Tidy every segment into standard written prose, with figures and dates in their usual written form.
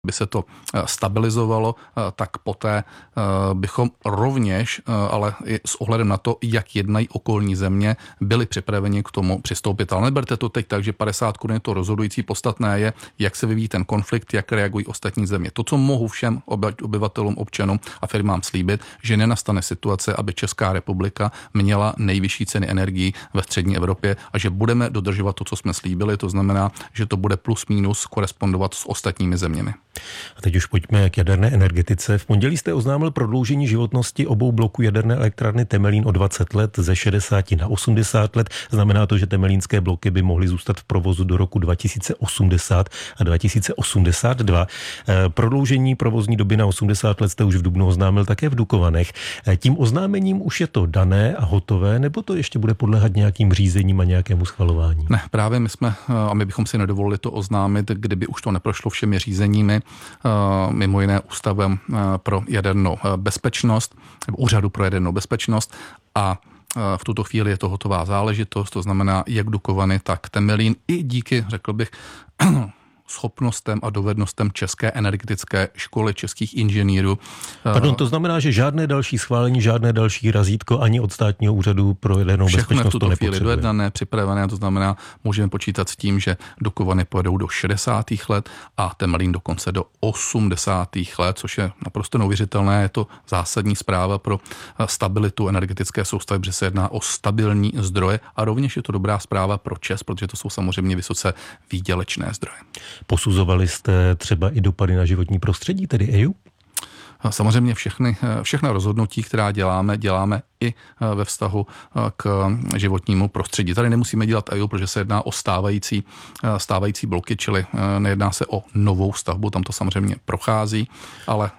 by se to stabilizovalo, tak poté bychom rovněž, ale i s ohledem na to, jak jednají okolní země, byli připraveni k tomu přistoupit. Ale neberte to teď tak, že 50 korun je to rozhodující, podstatné je, jak se vyvíjí ten konflikt, jak reagují ostatní země. To, co mohu všem obyvatelům, občanům a firmám slíbit, že nenastane situace, aby Česká republika měla nejvyšší ceny energií ve střední Evropě a že budeme dodržovat to, co jsme slíbili, to znamená, že to bude plus minus korespondovat s ostatními zeměmi. A teď už pojďme k jaderné energetice. V pondělí jste oznámil prodloužení životnosti obou bloků jaderné elektrárny Temelín o 20 let ze 60 na 80 let. Znamená to, že temelínské bloky by mohly zůstat v provozu do roku 2080 a 2082. Prodloužení provozní doby na 80 let jste už v dubnu oznámil také v Dukovanech. Tím oznámením už je to dané a hotové, nebo to ještě bude podléhat nějakým řízením a nějakému schvalování? Ne, právě my bychom si nedovolili to oznámit, kdyby už to neprošlo všemi řízeními, mimo jiné Ústavem pro jadernou bezpečnost, nebo Úřadu pro jadernou bezpečnost, a v tuto chvíli je to hotová záležitost, to znamená jak Dukovany, tak Temelín, i díky, řekl bych, schopnostem a dovednostem České energetické školy, českých inženýrů. Pardon, to znamená, že žádné další schválení, žádné další razítko ani od státního úřadu pro jadernou bezpečnost v tuto chvíli dojednané, připravené, to znamená, můžeme počítat s tím, že Dukovany pojedou do 60. let a Temelín dokonce do 80. let, což je naprosto neuvěřitelné, je to zásadní zpráva pro stabilitu energetické soustavy, protože se jedná o stabilní zdroje a rovněž je to dobrá zpráva pro ČEZ, protože to jsou samozřejmě vysoce výdělečné zdroje. Posuzovali jste třeba i dopady na životní prostředí, tedy EIA? Samozřejmě všechna rozhodnutí, která děláme i ve vztahu k životnímu prostředí. Tady nemusíme dělat EIA, protože se jedná o stávající bloky, čili nejedná se o novou stavbu, tam to samozřejmě prochází, ale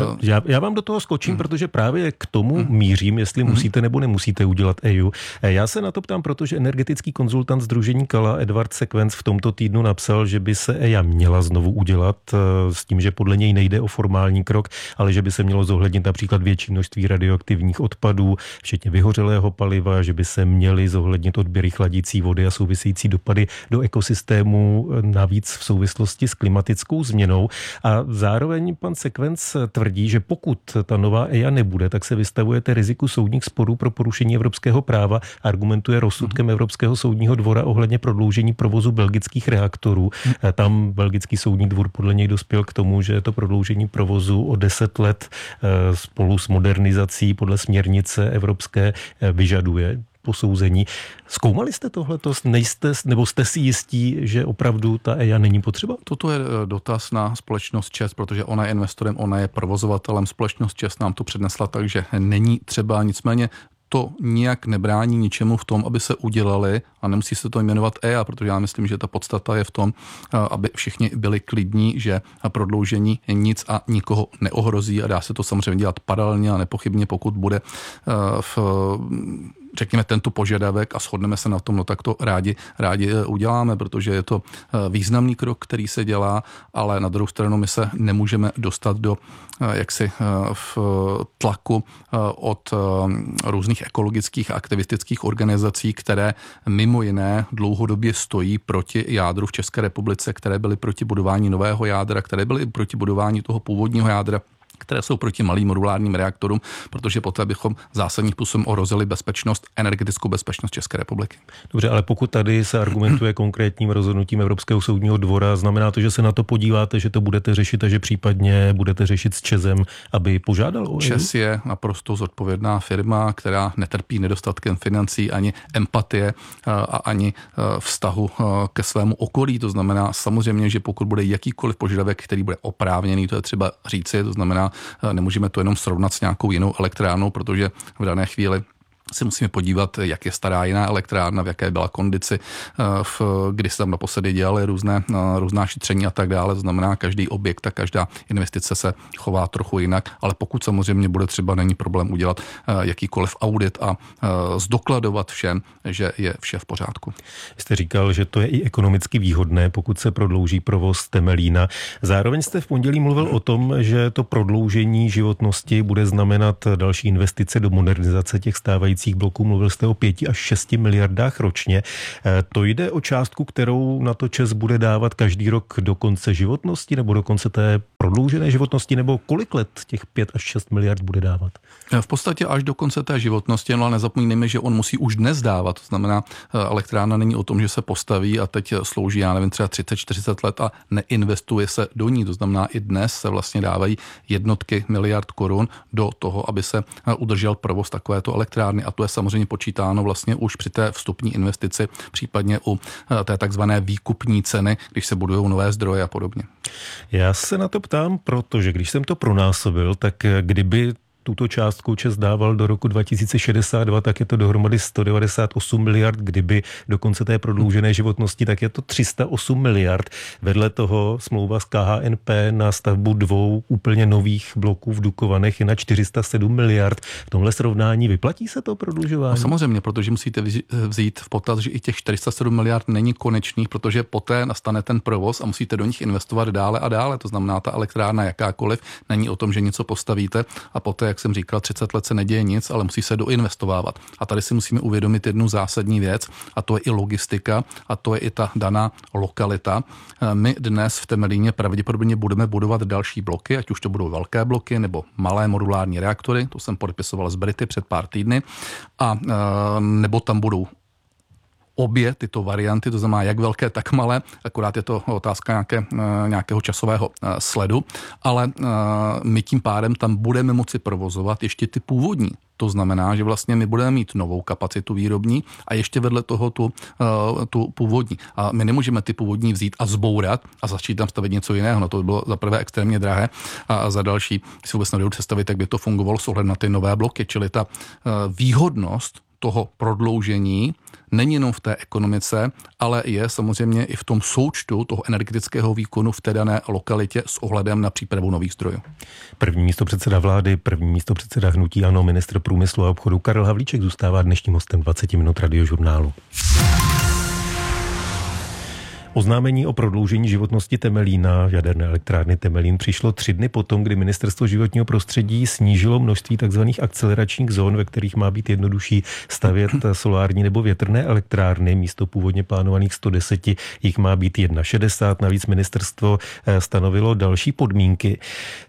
já vám do toho skočím, protože právě k tomu mířím, jestli musíte nebo nemusíte udělat EIA. Já se na to ptám, protože energetický konzultant sdružení Kala Edvard Sekvenc v tomto týdnu napsal, že by se EIA měla znovu udělat s tím, že podle něj nejde o formální krok, ale že by se mělo zohlednit například větší množství radioaktivních odpadů, včetně vyhořelého paliva, že by se měly zohlednit odběry chladící vody a související dopady do ekosystému, navíc v souvislosti s klimatickou změnou. A zároveň pan Sekvenc tvrdí, že pokud ta nová EIA nebude, tak se vystavujete riziku soudních sporů pro porušení evropského práva. Argumentuje rozsudkem Evropského soudního dvora ohledně prodloužení provozu belgických reaktorů. Tam belgický soudní dvůr podle něj dospěl k tomu, že to prodloužení provozu o 10 let spolu s modernizací podle směrnice evropské vyžaduje posouzení. Zkoumali jste tohleto? Nebo jste si jistí, že opravdu ta EIA není potřeba? Toto je dotaz na společnost ČEZ, protože ona je investorem, ona je provozovatelem. Společnost ČEZ nám to přednesla, takže není třeba, nicméně to nijak nebrání ničemu v tom, aby se udělali, a nemusí se to jmenovat EIA, protože já myslím, že ta podstata je v tom, aby všichni byli klidní, že prodloužení nic a nikoho neohrozí a dá se to samozřejmě dělat paralelně a nepochybně, pokud bude řekněme tento požadavek a shodneme se na tom, no tak to rádi uděláme, protože je to významný krok, který se dělá, ale na druhou stranu my se nemůžeme dostat do v tlaku od různých ekologických a aktivistických organizací, které mimo jiné dlouhodobě stojí proti jádru v České republice, které byly proti budování nového jádra, které byly proti budování toho původního jádra, které jsou proti malým modulárním reaktorům, protože poté bychom zásadním způsobem ohrozili energetickou bezpečnost České republiky. Dobře, ale pokud tady se argumentuje konkrétním rozhodnutím Evropského soudního dvora, znamená to, že se na to podíváte, že to budete řešit a že případně budete řešit s ČEZem, aby požádal o EIA? ČEZ je naprosto zodpovědná firma, která netrpí nedostatkem financí ani empatie a ani vztahu ke svému okolí. To znamená samozřejmě, že pokud bude jakýkoliv požadavek, který bude oprávněný, to je třeba říci, to znamená, nemůžeme to jenom srovnat s nějakou jinou elektrárnou, protože v dané chvíli se musíme podívat, jak je stará jiná elektrárna, v jaké byla kondici, kdy se tam naposledy dělaly různá šetření a tak dále. To znamená, každý objekt a každá investice se chová trochu jinak, ale pokud samozřejmě bude třeba, není problém udělat jakýkoliv audit a zdokladovat všem, že je vše v pořádku. Jste říkal, že to je i ekonomicky výhodné, pokud se prodlouží provoz Temelína. Zároveň jste v pondělí mluvil o tom, že to prodloužení životnosti bude znamenat další investice do modernizace těch stávajících stávajících bloků. Mluvil jste o 5 až 6 miliardách ročně. To jde o částku, kterou na to ČEZ bude dávat každý rok do konce životnosti nebo do konce té prodloužené životnosti, nebo kolik let těch 5 až 6 miliard bude dávat? V podstatě až do konce té životnosti, ale nezapomínejme, že on musí už dnes dávat. To znamená, elektrárna není o tom, že se postaví a teď slouží, já nevím, třeba 30-40 let a neinvestuje se do ní. To znamená, i dnes se vlastně dávají jednotky miliard korun do toho, aby se udržel provoz takovéto elektrárny. A to je samozřejmě počítáno vlastně už při té vstupní investici, případně u té takzvané výkupní ceny, když se budují nové zdroje a podobně. Já se na to ptám, protože když jsem to pronásobil, tak kdyby tuto částku ČEZ dával do roku 2062, tak je to dohromady 198 miliard, kdyby do konce té prodloužené životnosti, tak je to 308 miliard. Vedle toho smlouva s KHNP na stavbu 2 úplně nových bloků v Dukovanech je na 407 miliard. V tomhle srovnání vyplatí se to prodlužování? No samozřejmě, protože musíte vzít v potaz, že i těch 407 miliard není konečných, protože poté nastane ten provoz a musíte do nich investovat dále a dále. To znamená, ta elektrárna jakákoliv není o tom, že něco postavíte a poté, jak jsem říkal, 30 let se neděje nic, ale musí se doinvestovávat. A tady si musíme uvědomit jednu zásadní věc, a to je i logistika, a to je i ta daná lokalita. My dnes v Temelíně pravděpodobně budeme budovat další bloky, ať už to budou velké bloky nebo malé modulární reaktory, to jsem podepisoval s Brity před pár týdny, a nebo tam budou obě tyto varianty, to znamená jak velké, tak malé, akorát je to otázka nějakého časového sledu, ale my tím pádem tam budeme moci provozovat ještě ty původní. To znamená, že vlastně my budeme mít novou kapacitu výrobní a ještě vedle toho tu původní. A my nemůžeme ty původní vzít a zbourat a začít tam stavět něco jiného. No to by bylo za prvé extrémně drahé a za další, si vůbec nedovedu představit, jak by to fungovalo s ohledem na ty nové bloky. Čili ta výhodnost toho prodloužení není jenom v té ekonomice, ale je samozřejmě i v tom součtu toho energetického výkonu v té dané lokalitě s ohledem na přípravu nových zdrojů. První místopředseda vlády, první místopředseda hnutí ANO, ministr průmyslu a obchodu Karel Havlíček zůstává dnešním hostem 20 minut Radiožurnálu. Oznámení o prodloužení životnosti Temelína, jaderné elektrárny Temelín, přišlo 3 dny potom, kdy Ministerstvo životního prostředí snížilo množství tzv. Akceleračních zón, ve kterých má být jednodušší stavět solární nebo větrné elektrárny. Místo původně plánovaných 110 jich má být 61. Navíc ministerstvo stanovilo další podmínky.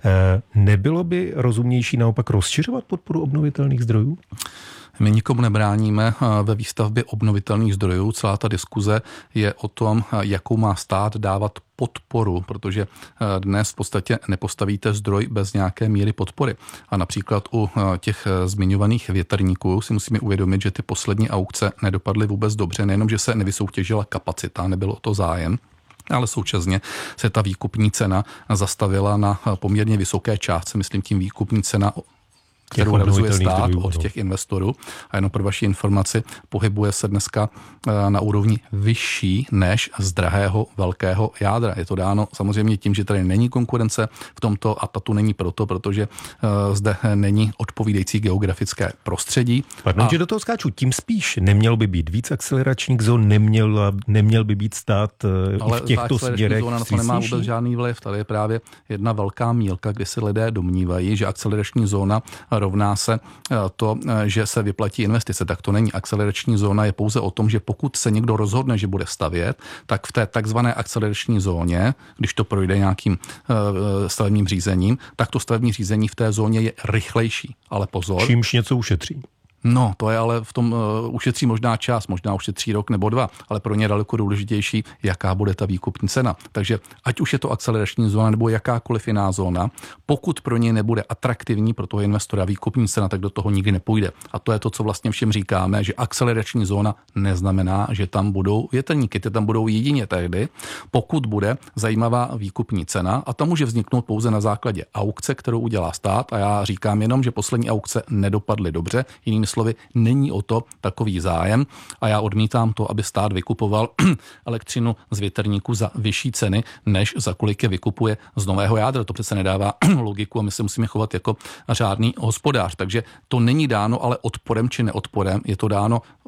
Nebylo by rozumnější naopak rozšiřovat podporu obnovitelných zdrojů? My nikomu nebráníme ve výstavbě obnovitelných zdrojů. Celá ta diskuze je o tom, jakou má stát dávat podporu, protože dnes v podstatě nepostavíte zdroj bez nějaké míry podpory. A například u těch zmiňovaných větrníků si musíme uvědomit, že ty poslední aukce nedopadly vůbec dobře. Nejenom, že se nevysoutěžila kapacita, nebylo to zájem, ale současně se ta výkupní cena zastavila na poměrně vysoké částce, myslím tím výkupní cena, kterou realizuje stát od těch investorů. A jenom pro vaši informaci, pohybuje se dneska na úrovni vyšší než z drahého velkého jádra. Je to dáno samozřejmě tím, že tady není konkurence v tomto a ta tu není protože zde není odpovídající geografické prostředí. Pardon, že do toho skáču, tím spíš neměl by být víc akceleračních zón, neměl by být stát i v těchto směrech. Ale to nemá vůbec žádný vliv. Tady je právě jedna velká mýlka, kdy si lidé domnívají, že akcelerační zóna rovná se to, že se vyplatí investice. Tak to není. Akcelerační zóna je pouze o tom, že pokud se někdo rozhodne, že bude stavět, tak v té takzvané akcelerační zóně, když to projde nějakým stavebním řízením, tak to stavební řízení v té zóně je rychlejší. Ale pozor. Čímž něco ušetří. No, to je ale v tom ušetří možná čas, možná ušetří rok nebo 2, ale pro ně je daleko důležitější, jaká bude ta výkupní cena. Takže ať už je to akcelerační zóna nebo jakákoliv jiná zóna, pokud pro ně nebude atraktivní pro toho investora výkupní cena, tak do toho nikdy nepůjde. A to je to, co vlastně všem říkáme, že akcelerační zóna neznamená, že tam budou větrníky, ty tam budou jedině tehdy, pokud bude zajímavá výkupní cena, a ta může vzniknout pouze na základě aukce, kterou udělá stát, a já říkám jenom, že poslední aukce nedopadly dobře, jinými slovy, není o to takový zájem a já odmítám to, aby stát vykupoval elektřinu z větrníku za vyšší ceny, než za kolik je vykupuje z nového jádra. To přece nedává logiku a my se musíme chovat jako řádný hospodář. Takže to není dáno ale odporem či neodporem, je to dáno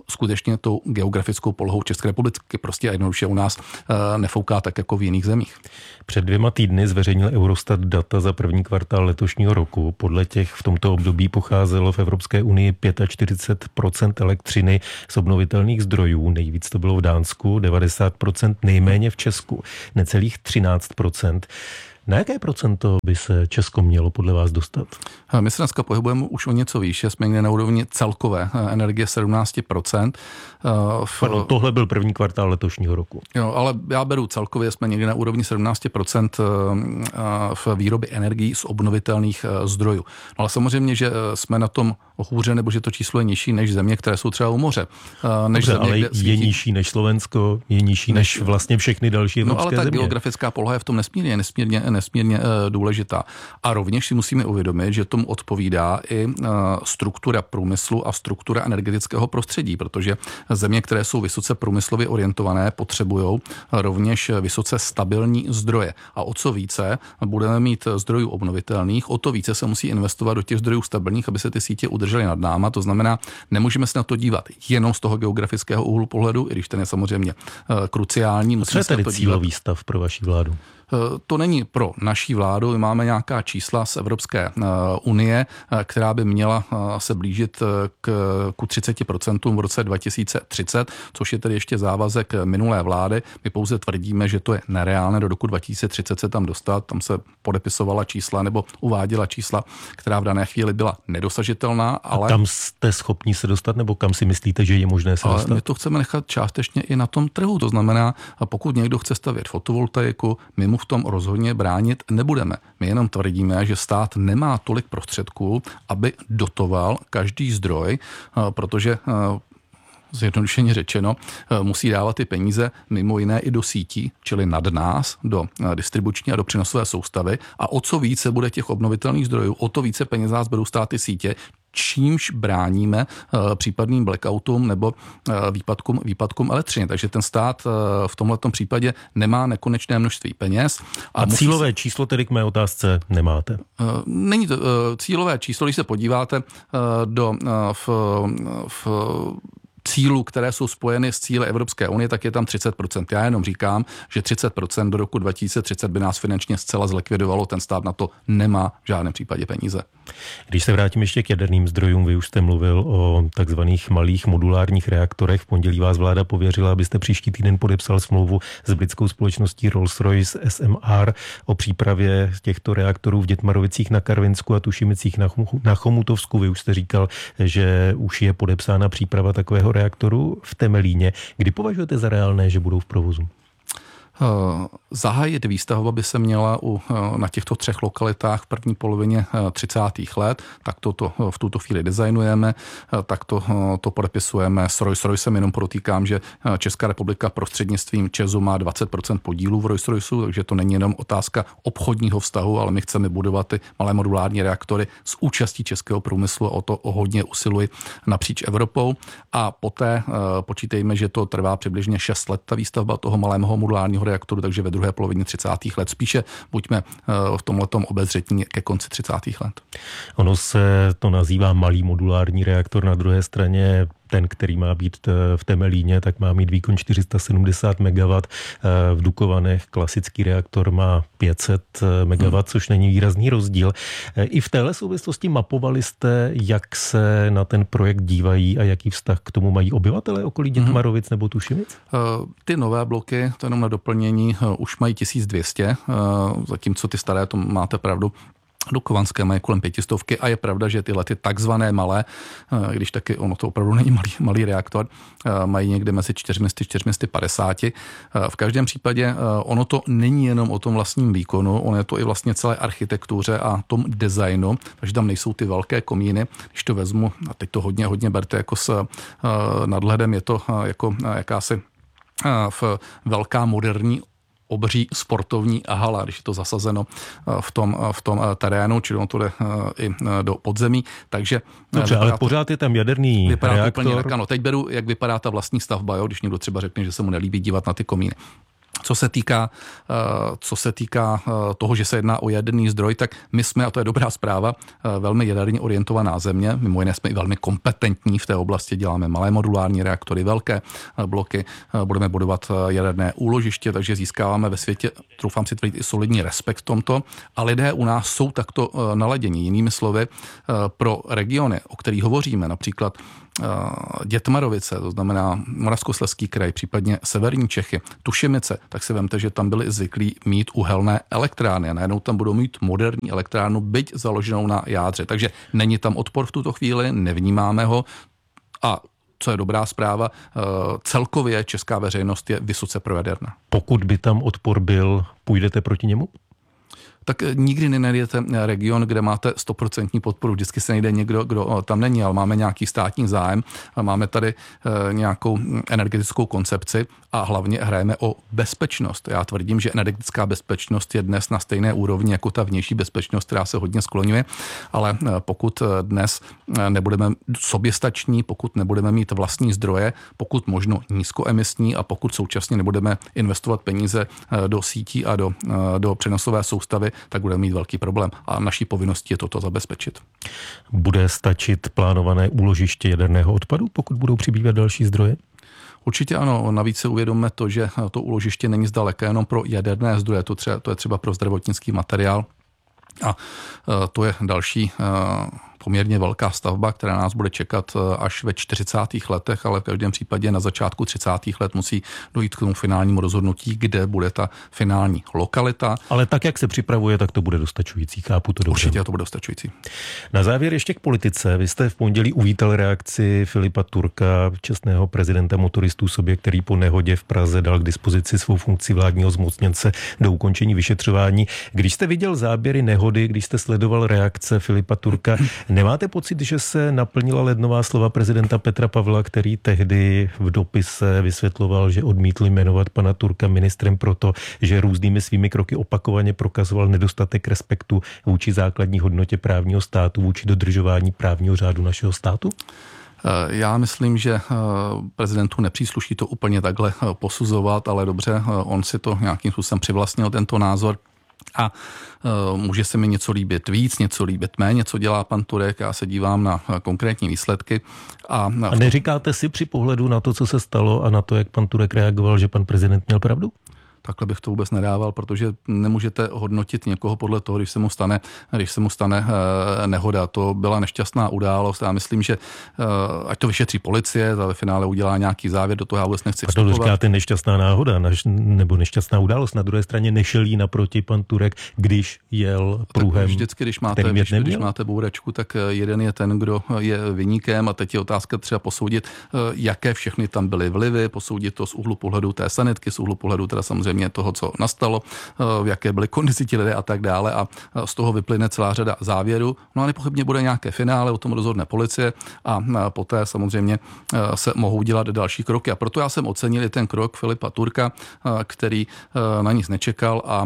skutečně tou geografickou polohou České republiky. Prostě jednoduše u nás nefouká tak jako v jiných zemích. Před 2 týdny zveřejnil Eurostat data za první kvartál letošního roku. Podle těch v tomto období pocházelo v Evropské unii 45% elektřiny z obnovitelných zdrojů. Nejvíc to bylo v Dánsku, 90%, nejméně v Česku, necelých 13%. Na jaké procento by se Česko mělo podle vás dostat? My se dneska pohybujeme už o něco výše, jsme někde na úrovni celkové energie 17%. Ano, tohle byl první kvartál letošního roku. Jo, ale já beru celkově, jsme někde na úrovni 17% v výrobě energií z obnovitelných zdrojů. No ale samozřejmě, že jsme na tom hůře, nebo že to číslo je nižší než země, které jsou třeba u moře. Dobře, ale je nižší než Slovensko, je nižší než vlastně všechny další evropské země. No ale ta geografická poloha je v tom nesmírně důležitá. A rovněž si musíme uvědomit, že tomu odpovídá i struktura průmyslu a struktura energetického prostředí, protože země, které jsou vysoce průmyslově orientované, potřebují rovněž vysoce stabilní zdroje. A o co více budeme mít zdrojů obnovitelných, o to více se musí investovat do těch zdrojů stabilních, aby se ty sítě udržely nad náma. To znamená, nemůžeme se na to dívat jenom z toho geografického úhlu pohledu, i když ten je samozřejmě kruciální. Co je tedy cílový stav pro vaši vládu? To není pro naší vládu. My máme nějaká čísla z Evropské unie, která by měla se blížit ku 30% v roce 2030, což je tedy ještě závazek minulé vlády. My pouze tvrdíme, že to je nereálné do roku 2030 se tam dostat. Tam se podepisovala čísla nebo uváděla čísla, která v dané chvíli byla nedosažitelná. Ale... A tam jste schopni se dostat, nebo kam si myslíte, že je možné se dostat? My to chceme nechat částečně i na tom trhu. To znamená, pokud někdo chce stavět fotovoltaiku, my mu v tom rozhodně bránit nebudeme. My jenom tvrdíme, že stát nemá tolik prostředků, aby dotoval každý zdroj, protože zjednodušeně řečeno, musí dávat ty peníze mimo jiné i do sítí, čili nad nás, do distribuční a do přenosové soustavy. A o co více bude těch obnovitelných zdrojů, o to více peněz nás budou stát ty sítě, čímž bráníme případným blackoutům nebo výpadkům elektřiny. Takže ten stát v tomhletom případě nemá nekonečné množství peněz. A cílové číslo tedy k mé otázce nemáte? Není to cílové číslo, když se podíváte v cílů, které jsou spojeny s cíli Evropské unie, tak je tam 30%. Já jenom říkám, že 30% do roku 2030 by nás finančně zcela zlikvidovalo. Ten stát na to nemá v žádném případě peníze. Když se vrátím ještě k jaderným zdrojům, vy už jste mluvil o takzvaných malých modulárních reaktorech. V pondělí vás vláda pověřila, abyste příští týden podepsal smlouvu s britskou společností Rolls-Royce SMR o přípravě těchto reaktorů v Dětmarovicích na Karvinsku a Tušimicích na Chomutovsku. Vy už jste říkal, že už je podepsána příprava takového reaktoru v Temelíně. Kdy považujete za reálné, že budou v provozu? Zahájit výstavba by se měla na těchto 3 lokalitách v první polovině 30. let, tak to v tuto chvíli designujeme, tak to podepisujeme s Rolls-Roycem, jenom podotýkám, že Česká republika prostřednictvím ČEZu má 20% podílů v Rolls-Roycu, takže to není jenom otázka obchodního vztahu, ale my chceme budovat ty malé modulární reaktory s účastí českého průmyslu a o to hodně usiluji napříč Evropou. A poté počítejme, že to trvá přibližně 6 let ta výstavba toho malého modulárního reaktoru, takže ve druhé polovině 30. let. Spíše buďme v tomhletom obezřetní ke konci 30. let. Ono se to nazývá malý modulární reaktor, na druhé straně ten, který má být v Temelíně, tak má mít výkon 470 MW. V Dukovanech klasický reaktor má 500 MW, což není výrazný rozdíl. I v téhle souvislosti mapovali jste, jak se na ten projekt dívají a jaký vztah k tomu mají obyvatelé okolí Dětmarovic nebo Tušimic? Ty nové bloky, to jenom na doplnění, už mají 1200, zatímco ty staré, to máte pravdu, Dukovanské mají kolem 500 a je pravda, že tyhle ty takzvané malé, když taky ono to opravdu není malý reaktor, mají někde mezi 400 a 450. V každém případě ono to není jenom o tom vlastním výkonu, ono je to i vlastně celé architektuře a tom designu, takže tam nejsou ty velké komíny. Když to vezmu, a teď to hodně berte jako s nadhledem, je to jako jakási velká moderní obří sportovní hala, když je to zasazeno v tom terénu, čili on to jde i do podzemí. Takže dobře, ale pořád je tam jaderný reaktor. Ano, teď beru, jak vypadá ta vlastní stavba, jo, když někdo třeba řekne, že se mu nelíbí dívat na ty komíny. Co se týká toho, že se jedná o jaderný zdroj, tak my jsme, a to je dobrá zpráva, velmi jaderně orientovaná země. Mimo jiné jsme i velmi kompetentní v té oblasti, děláme malé modulární reaktory, velké bloky, budeme budovat jaderné úložiště, takže získáváme ve světě, troufám si tvrdit, i solidní respekt v tomto. A lidé u nás jsou takto naladěni. Jinými slovy, pro regiony, o kterých hovoříme, například Dětmarovice, to znamená Moravskoslezský kraj, případně severní Čechy, Tušimice, tak si vemte, že tam byli zvyklí mít uhelné elektrárny a najednou tam budou mít moderní elektrárnu, byť založenou na jádře. Takže není tam odpor v tuto chvíli, nevnímáme ho a co je dobrá zpráva, celkově česká veřejnost je vysoce projaderná. Pokud by tam odpor byl, půjdete proti němu? Tak nikdy nenajdete region, kde máte 100% podporu. Vždycky se najde někdo, kdo tam není, ale máme nějaký státní zájem, máme tady nějakou energetickou koncepci a hlavně hrajeme o bezpečnost. Já tvrdím, že energetická bezpečnost je dnes na stejné úrovni jako ta vnější bezpečnost, která se hodně skloňuje, ale pokud dnes nebudeme soběstační, pokud nebudeme mít vlastní zdroje, pokud možno nízkoemisní a pokud současně nebudeme investovat peníze do sítí a do přenosové soustavy, tak budeme mít velký problém a naší povinností je toto zabezpečit. Bude stačit plánované úložiště jaderného odpadu, pokud budou přibývat další zdroje? Určitě ano, navíc si uvědomme to, že to úložiště není zdaleka jenom pro jaderné zdroje, to je třeba pro zdravotnický materiál a to je další poměrně velká stavba, která nás bude čekat až ve 40. letech, ale v každém případě na začátku 30. let musí dojít k tomu finálnímu rozhodnutí, kde bude ta finální lokalita. Ale tak, jak se připravuje, tak to bude dostačující, chápu to dobře. Určitě to bude dostačující. Na závěr ještě k politice. Vy jste v pondělí uvítal reakci Filipa Turka, čestného prezidenta motoristů sobě, který po nehodě v Praze dal k dispozici svou funkci vládního zmocněnce do ukončení vyšetřování. Když jste viděl záběry nehody, když jste sledoval reakce Filipa Turka, nemáte pocit, že se naplnila lednová slova prezidenta Petra Pavla, který tehdy v dopise vysvětloval, že odmítl jmenovat pana Turka ministrem proto, že různými svými kroky opakovaně prokazoval nedostatek respektu vůči základní hodnotě právního státu, vůči dodržování právního řádu našeho státu? Já myslím, že prezidentu nepřísluší to úplně takhle posuzovat, ale dobře, on si to nějakým způsobem přivlastnil, tento názor. A může se mi něco líbit víc, něco líbit méně, co dělá pan Turek. Já se dívám na konkrétní výsledky. A neříkáte si při pohledu na to, co se stalo a na to, jak pan Turek reagoval, že pan prezident měl pravdu? Takhle bych to vůbec nedával, protože nemůžete hodnotit někoho podle toho, když se mu stane nehoda. To byla nešťastná událost. Já myslím, že ať to vyšetří policie, ta ve finále udělá nějaký závěr, do toho já vůbec nechci vstupovat. A to říkáte nešťastná náhoda, nebo nešťastná událost. Na druhé straně nešel jí naproti pan Turek, když jel pruhem. Vždycky, když máte bouračku, tak jeden je ten, kdo je viníkem a teď je otázka třeba posoudit, jaké všechny tam byly vlivy, posoudit to z úhlu pohledu té sanitky, z úhlu pohledu teda samozřejmě toho, co nastalo, v jaké byly kondici ti lidé a tak dále a z toho vyplyne celá řada závěrů. No a nepochybně bude nějaké finále, o tom rozhodne policie a poté samozřejmě se mohou dělat další kroky. A proto já jsem ocenil ten krok Filipa Turka, který na nic nečekal a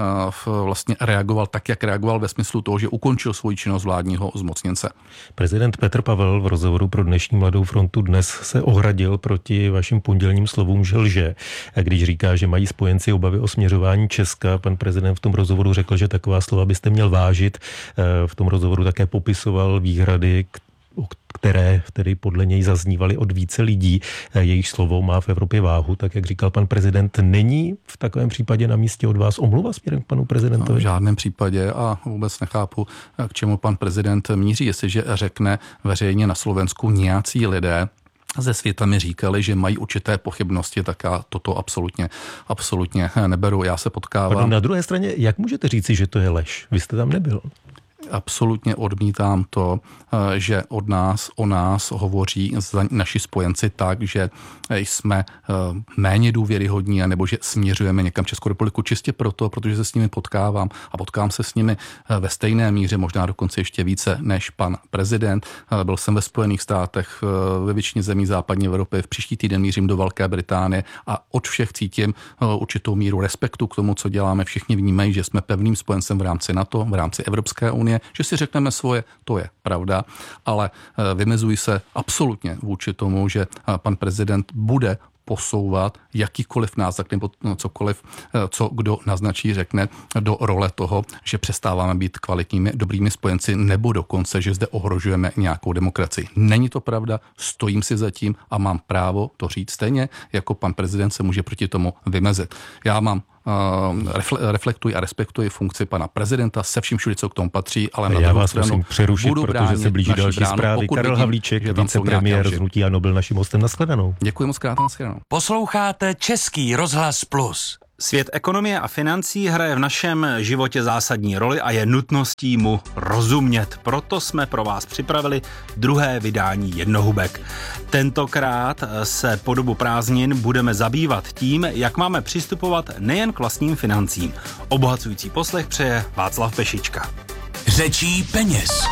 vlastně reagoval tak, jak reagoval ve smyslu toho, že ukončil svoji činnost vládního zmocněnce. Prezident Petr Pavel v rozhovoru pro dnešní Mladou frontu dnes se ohradil proti vašim pondělním slovům, že lže. A když říká, že mají spojenci obavy o směřování Česka, pan prezident v tom rozhovoru řekl, že taková slova byste měl vážit. V tom rozhovoru také popisoval výhrady, které tedy podle něj zaznívaly od více lidí. Jejich slovo má v Evropě váhu, tak jak říkal pan prezident. Není v takovém případě na místě od vás omluva směrem k panu prezidentovi? V žádném případě a vůbec nechápu, k čemu pan prezident míří. Jestliže řekne veřejně na Slovensku nějací lidé ze světa mi říkali, že mají určité pochybnosti, tak já toto absolutně neberu. Já se potkávám. Pardon, na druhé straně, jak můžete říci, že to je lež? Vy jste tam nebyl. Absolutně odmítám to, že o nás hovoří naši spojenci tak, že jsme méně důvěryhodní, nebo že směřujeme někam Českou republiku čistě proto, protože se s nimi potkávám a potkám se s nimi ve stejné míře, možná dokonce ještě více než pan prezident. Byl jsem ve Spojených státech, ve většině zemí západní Evropy, v příští týden mířím do Velké Británie a od všech cítím určitou míru respektu k tomu, co děláme. Všichni vnímají, že jsme pevným spojencem v rámci NATO, v rámci Evropské unie, že si řekneme svoje, to je pravda, ale vymezují se absolutně vůči tomu, že pan prezident bude posouvat jakýkoliv náznak nebo cokoliv, co kdo naznačí, řekne, do role toho, že přestáváme být kvalitními, dobrými spojenci, nebo dokonce, že zde ohrožujeme nějakou demokracii. Není to pravda, stojím si za tím a mám právo to říct stejně, jako pan prezident se může proti tomu vymezit. Já mám reflektuji a respektuji funkci pana prezidenta se vším všude, co k tomu patří, ale na druhou stranu musím přerušit, protože se blíží další zprávy. Karel Havlíček, vicepremiér z Hnutí ANO, byl naším hostem. Nashledanou. Děkuji moc krát, nashledanou. Posloucháte Český rozhlas Plus. Svět ekonomie a financí hraje v našem životě zásadní roli a je nutností mu rozumět. Proto jsme pro vás připravili druhé vydání Jednohubek. Tentokrát se po dobu prázdnin budeme zabývat tím, jak máme přistupovat nejen k vlastním financím. Obohacující poslech přeje Václav Pešička. Řečí peněz.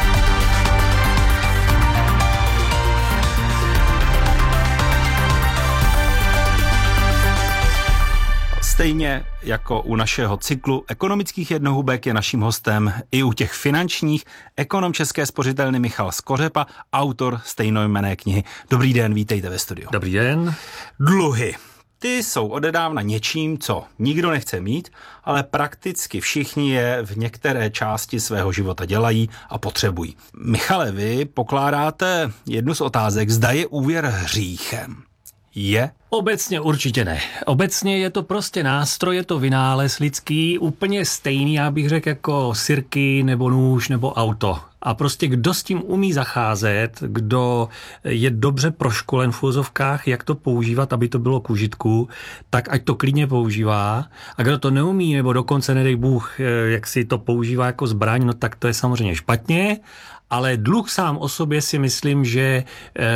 Stejně jako u našeho cyklu ekonomických jednohubek je naším hostem i u těch finančních ekonom České spořitelny Michal Skořepa, autor stejnojmenné knihy. Dobrý den, vítejte ve studiu. Dobrý den. Dluhy. Ty jsou odedávna něčím, co nikdo nechce mít, ale prakticky všichni je v některé části svého života dělají a potřebují. Michale, vy pokládáte jednu z otázek, zda je úvěr hříchem. Je? Obecně určitě ne. Obecně je to prostě nástroj, je to vynález lidský, úplně stejný, já bych řekl, jako sirky nebo nůž nebo auto. A prostě kdo s tím umí zacházet, kdo je dobře proškolen v uvozovkách, jak to používat, aby to bylo k užitku, tak ať to klidně používá. A kdo to neumí, nebo dokonce, nedej Bůh, jak si to používá jako zbraň, no tak to je samozřejmě špatně. Ale dluh sám o sobě si myslím, že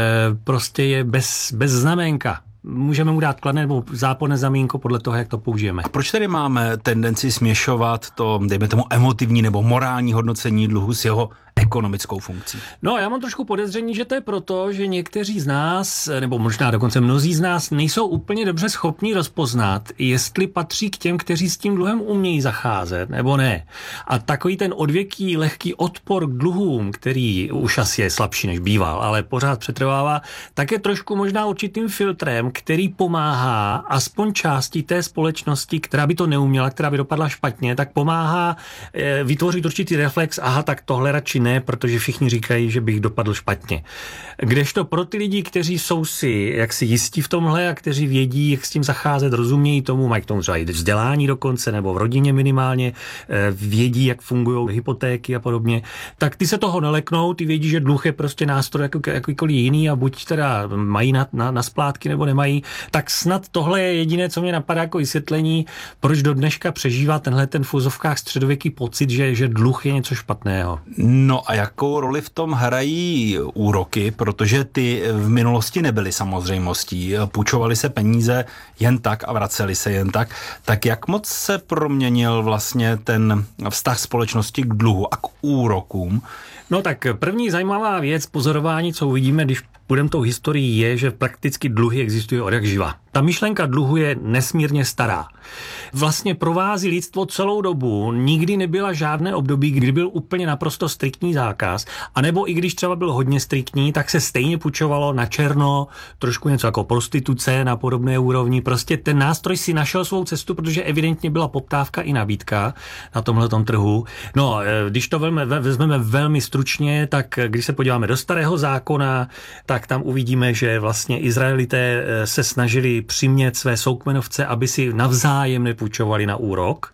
prostě je bez znamenka. Můžeme mu dát kladné nebo záporné znamínko podle toho, jak to použijeme. A proč tedy máme tendenci směšovat to, dejme tomu, emotivní nebo morální hodnocení dluhu s jeho ekonomickou funkcí? No, já mám trošku podezření, že to je proto, že někteří z nás, nebo možná dokonce mnozí z nás, nejsou úplně dobře schopni rozpoznat, jestli patří k těm, kteří s tím dluhem umějí zacházet, nebo ne. A takový ten odvěký, lehký odpor k dluhům, který už asi je slabší, než býval, ale pořád přetrvává, tak je trošku možná určitým filtrem, který pomáhá aspoň části té společnosti, která by to neuměla, která by dopadla špatně, tak pomáhá vytvořit určitý reflex, aha, tak tohle radši ne, protože všichni říkají, že bych dopadl špatně. Kdežto pro ty lidi, kteří jsou si jaksi jistí v tomhle a kteří vědí, jak s tím zacházet, rozumějí tomu, mají k tomu třeba i vzdělání dokonce, nebo v rodině minimálně, vědí, jak fungují hypotéky a podobně, tak ty se toho neleknou, ty vědí, že dluh je prostě nástroj jakýkoliv jiný a buď teda mají na splátky nebo nemají, tak snad tohle je jediné, co mě napadá jako vysvětlení, proč do dneška přežívá tenhle ten v uvozovkách středověký pocit, že dluh je něco špatného. No a jakou roli v tom hrají úroky, protože ty v minulosti nebyly samozřejmostí. Půjčovaly se peníze jen tak a vracely se jen tak. Tak jak moc se proměnil vlastně ten vztah společnosti k dluhu a k úrokům? No tak první zajímavá věc, pozorování, co uvidíme, když půjdeme tou historií, je, že prakticky dluhy existují od jak živa. Ta myšlenka dluhu je nesmírně stará. Vlastně provází lidstvo celou dobu, nikdy nebyla žádné období, kdy byl úplně naprosto striktní zákaz, anebo i když třeba byl hodně striktní, tak se stejně půjčovalo na černo, trošku něco jako prostituce na podobné úrovni. Prostě ten nástroj si našel svou cestu, protože evidentně byla poptávka i nabídka na tomhletom trhu. No, když to vezmeme velmi stručně, tak když se podíváme do Starého zákona, tak tam uvidíme, že vlastně Izraelité se snažili přimět své soukmenovce, aby si navzájem nepůjčovali na úrok,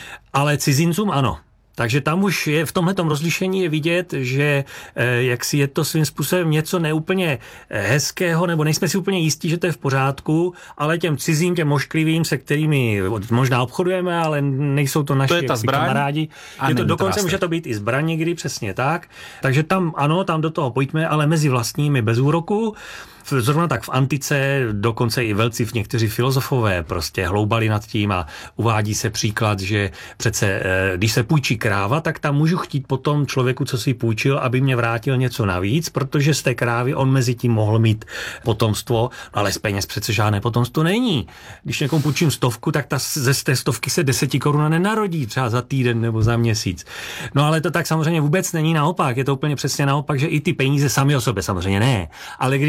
ale cizincům ano. Takže tam už je v tomhletom rozlišení je vidět, že jaksi je to svým způsobem něco neúplně hezkého, nebo nejsme si úplně jistí, že to je v pořádku, ale těm cizím, těm ošklivým, se kterými možná obchodujeme, ale nejsou to naši kamarádi. Je to dokonce může to být i zbraň někdy, přesně tak. Takže tam ano, tam do toho pojďme, ale mezi vlastními bez úroku. Zrovna tak v antice, dokonce i velcí někteří filozofové prostě hloubali nad tím a uvádí se příklad, že přece, když se půjčí kráva, tak tam můžu chtít potom člověku, co si půjčil, aby mě vrátil něco navíc, protože z té krávy on mezi tím mohl mít potomstvo, ale z peněz přece žádné potomstvo není. Když někomu půjčím 100, tak ze té 100 se 10 korun nenarodí třeba za týden nebo za měsíc. No ale to tak samozřejmě vůbec není, naopak, je to úplně přesně naopak, že i ty peníze sami o sobě samozřejmě ne, ale když já si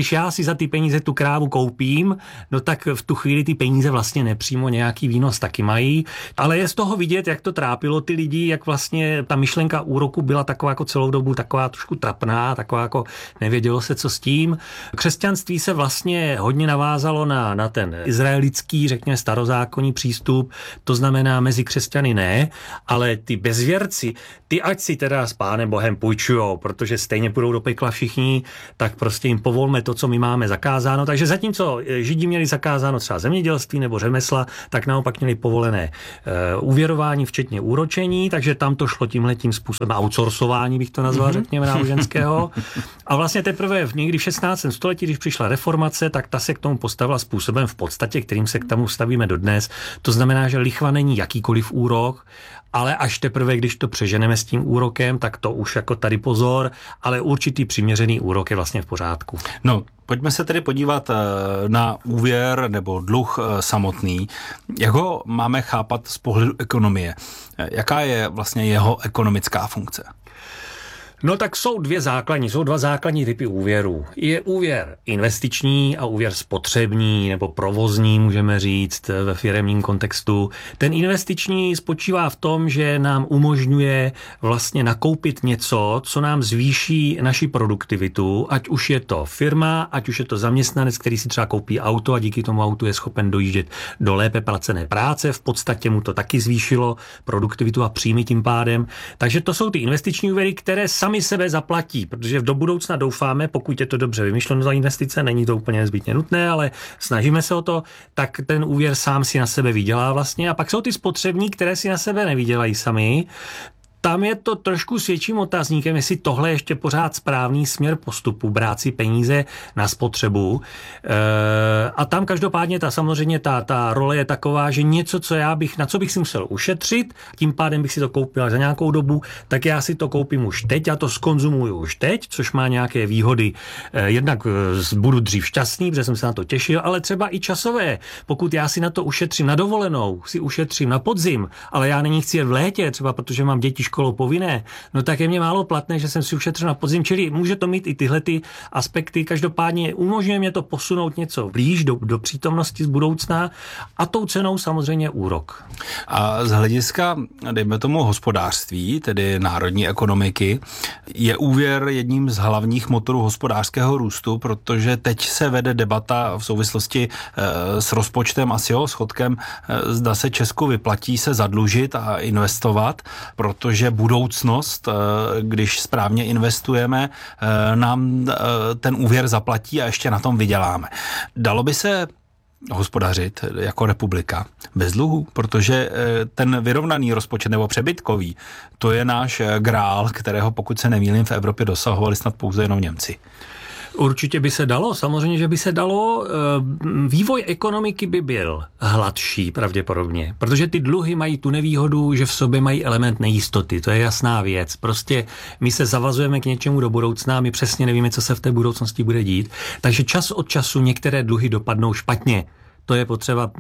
za ty peníze tu krávu koupím, no tak v tu chvíli ty peníze vlastně nepřímo nějaký výnos taky mají, ale je z toho vidět, jak to trápilo ty lidi, jak vlastně ta myšlenka úroku byla taková jako celou dobu taková trošku trapná, taková jako nevědělo se, co s tím. Křesťanství se vlastně hodně navázalo na ten izraelický, řekněme, starozákonní přístup, to znamená mezi křesťany ne, ale ty bezvěrci, ty ať si teda s Pánem Bohem půjčujou, protože stejně půjdou do pekla všichni, tak prostě jim povolme to, co my máme zakázáno. Takže zatímco Židi měli zakázáno třeba zemědělství nebo řemesla, tak naopak měli povolené úvěrování, včetně úročení, takže tam to šlo tímhletím způsobem outsourcování, bych to nazval, řekněme, náboženského. A vlastně teprve někdy v 16. století, když přišla reformace, tak ta se k tomu postavila způsobem v podstatě, kterým se k tomu stavíme dodnes. To znamená, že lichva není jakýkoliv úrok, ale až teprve, když to přeženeme s tím úrokem, tak to už jako tady pozor, ale určitý přiměřený úrok je vlastně v pořádku. No, pojďme se tedy podívat na úvěr nebo dluh samotný. Jak ho máme chápat z pohledu ekonomie? Jaká je vlastně jeho ekonomická funkce? No tak jsou dva základní typy úvěrů. Je úvěr investiční a úvěr spotřební nebo provozní, můžeme říct ve firemním kontextu. Ten investiční spočívá v tom, že nám umožňuje vlastně nakoupit něco, co nám zvýší naši produktivitu, ať už je to firma, ať už je to zaměstnanec, který si třeba koupí auto a díky tomu autu je schopen dojíždět do lépe placené práce. V podstatě mu to taky zvýšilo produktivitu a příjmy tím pádem. Takže to jsou ty investiční úvěry, které sami sebe zaplatí, protože do budoucna doufáme, pokud je to dobře vymyšleno za investice, není to úplně nezbytně nutné, ale snažíme se o to, tak ten úvěr sám si na sebe vydělá vlastně. A pak jsou ty spotřební, které si na sebe nevydělají sami. Tam je to trošku s větším otazníkem, jestli tohle je ještě pořád správný směr postupu, brát si peníze na spotřebu. A tam každopádně samozřejmě ta role je taková, že něco, na co bych si musel ušetřit, tím pádem bych si to koupil za nějakou dobu, tak já si to koupím už teď, já to zkonzumuju už teď, což má nějaké výhody. Jednak budu dřív šťastný, protože jsem se na to těšil, ale třeba i časové. Pokud já si na to ušetřím na dovolenou, si ušetřím na podzim, ale já není chci jet v létě, třeba protože mám děti školou povinné, no tak je mě málo platné, že jsem si ušetřil na podzim, čili může to mít i tyhle ty aspekty. Každopádně umožňuje mě to posunout něco blíž do přítomnosti z budoucna a tou cenou samozřejmě úrok. A z hlediska, dejme tomu, hospodářství, tedy národní ekonomiky, je úvěr jedním z hlavních motorů hospodářského růstu, protože teď se vede debata v souvislosti s rozpočtem a s jeho schodkem, zda se Česku vyplatí se zadlužit a investovat, protože budoucnost, když správně investujeme, nám ten úvěr zaplatí a ještě na tom vyděláme. Dalo by se hospodařit jako republika bez dluhu, protože ten vyrovnaný rozpočet nebo přebytkový, to je náš grál, kterého, pokud se nemýlím, v Evropě dosahovali snad pouze jenom Němci. Určitě by se dalo, samozřejmě, že by se dalo. Vývoj ekonomiky by byl hladší pravděpodobně, protože ty dluhy mají tu nevýhodu, že v sobě mají element nejistoty, to je jasná věc. Prostě my se zavazujeme k něčemu do budoucna, my přesně nevíme, co se v té budoucnosti bude dít, takže čas od času některé dluhy dopadnou špatně. To je potřeba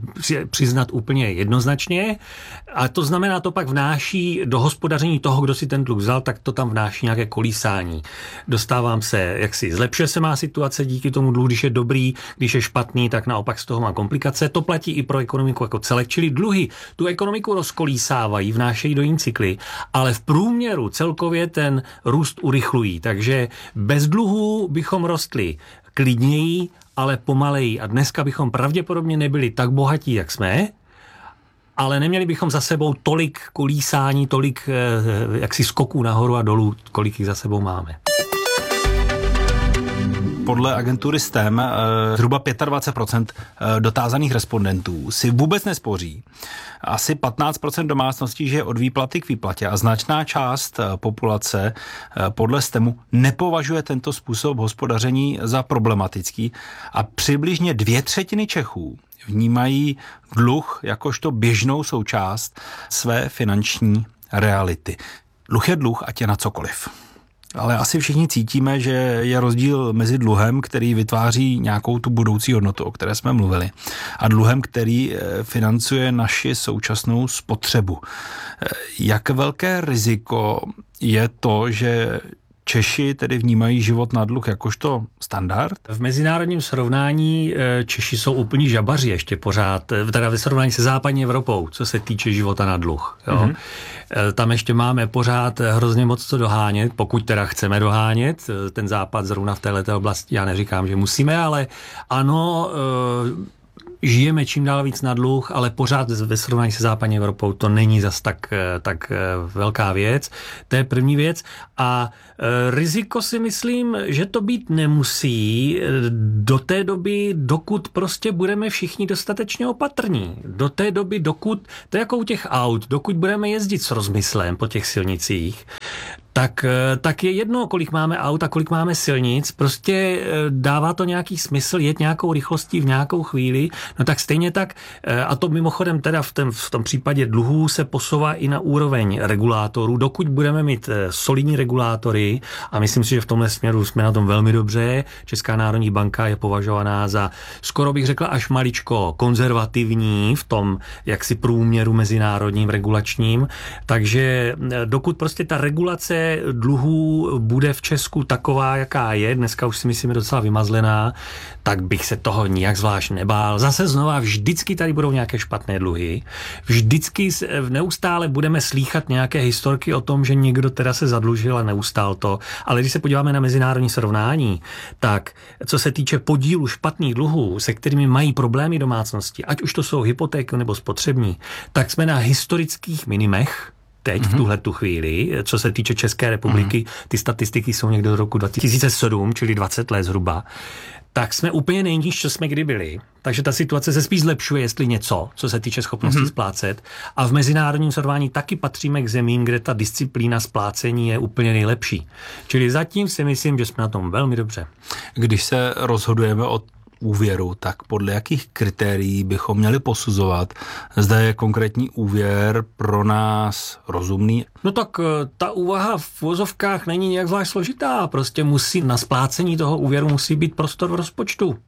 přiznat úplně jednoznačně. A to znamená, to pak vnáší do hospodaření toho, kdo si ten dluh vzal, tak to tam vnáší nějaké kolísání. Dostávám se, zlepšuje se má situace díky tomu dluhu, když je dobrý, když je špatný, tak naopak z toho má komplikace. To platí i pro ekonomiku jako celek, čili dluhy tu ekonomiku rozkolísávají, vnášejí do jiný cykly, ale v průměru celkově ten růst urychlují. Takže bez dluhů bychom rostli klidněji, ale pomaleji. A dneska bychom pravděpodobně nebyli tak bohatí, jak jsme, ale neměli bychom za sebou tolik kolísání, tolik jaksi skoků nahoru a dolů, kolik jich za sebou máme. Podle agentury STEM zhruba 25% dotázaných respondentů si vůbec nespoří. Asi 15% domácností žije od výplaty k výplatě a značná část populace podle STEMu nepovažuje tento způsob hospodaření za problematický a přibližně 2/3 Čechů vnímají dluh jakožto běžnou součást své finanční reality. Dluh je dluh, ať je na cokoliv. Ale asi všichni cítíme, že je rozdíl mezi dluhem, který vytváří nějakou tu budoucí hodnotu, o které jsme mluvili, a dluhem, který financuje naši současnou spotřebu. Jak velké riziko je to, že Češi tedy vnímají život na dluh jakožto standard? V mezinárodním srovnání Češi jsou úplní žabaři ještě pořád, teda ve srovnání se západní Evropou, co se týče života na dluh. Jo. Tam ještě máme pořád hrozně moc co dohánět, pokud teda chceme dohánět. Ten západ zrovna v této oblasti, já neříkám, že musíme, ale ano, žijeme čím dál víc na dluh, ale pořád ve srovnání se západní Evropou to není zas tak velká věc. To je první věc. A riziko si myslím, že to být nemusí do té doby, dokud prostě budeme všichni dostatečně opatrní. Do té doby, dokud, to je jako u těch aut, dokud budeme jezdit s rozmyslem po těch silnicích, tak je jedno, kolik máme aut a kolik máme silnic, prostě dává to nějaký smysl jet nějakou rychlostí v nějakou chvíli, no tak stejně tak, a to mimochodem teda v tom případě dluhů se posouvá i na úroveň regulátorů, dokud budeme mít solidní regulátory, a myslím si, že v tomhle směru jsme na tom velmi dobře. Česká národní banka je považovaná za, skoro bych řekla, až maličko konzervativní v tom jaksi průměru mezinárodním regulačním, takže dokud prostě ta regulace dluhů bude v Česku taková, jaká je, dneska už si myslím, je docela vymazlená, tak bych se toho nijak zvlášť nebál. Zase znova, vždycky tady budou nějaké špatné dluhy, vždycky neustále budeme slýchat nějaké historky o tom, že někdo teda se zadlužil a neustál to, ale když se podíváme na mezinárodní srovnání, tak co se týče podílu špatných dluhů, se kterými mají problémy domácnosti, ať už to jsou hypotéky nebo spotřební, tak jsme na historických minimech teď v tuhletu chvíli, co se týče České republiky, ty statistiky jsou někdo do roku 2007, čili 20 let zhruba, tak jsme úplně nejníž, co jsme kdy byli. Takže ta situace se spíš zlepšuje, jestli něco, co se týče schopnosti splácet. A v mezinárodním srovnání taky patříme k zemím, kde ta disciplína splácení je úplně nejlepší. Čili zatím si myslím, že jsme na tom velmi dobře. Když se rozhodujeme o úvěru, tak podle jakých kritérií bychom měli posuzovat, zda je konkrétní úvěr pro nás rozumný? No tak ta úvaha v uvozovkách není nějak zvlášť složitá. Prostě na splácení toho úvěru musí být prostor v rozpočtu.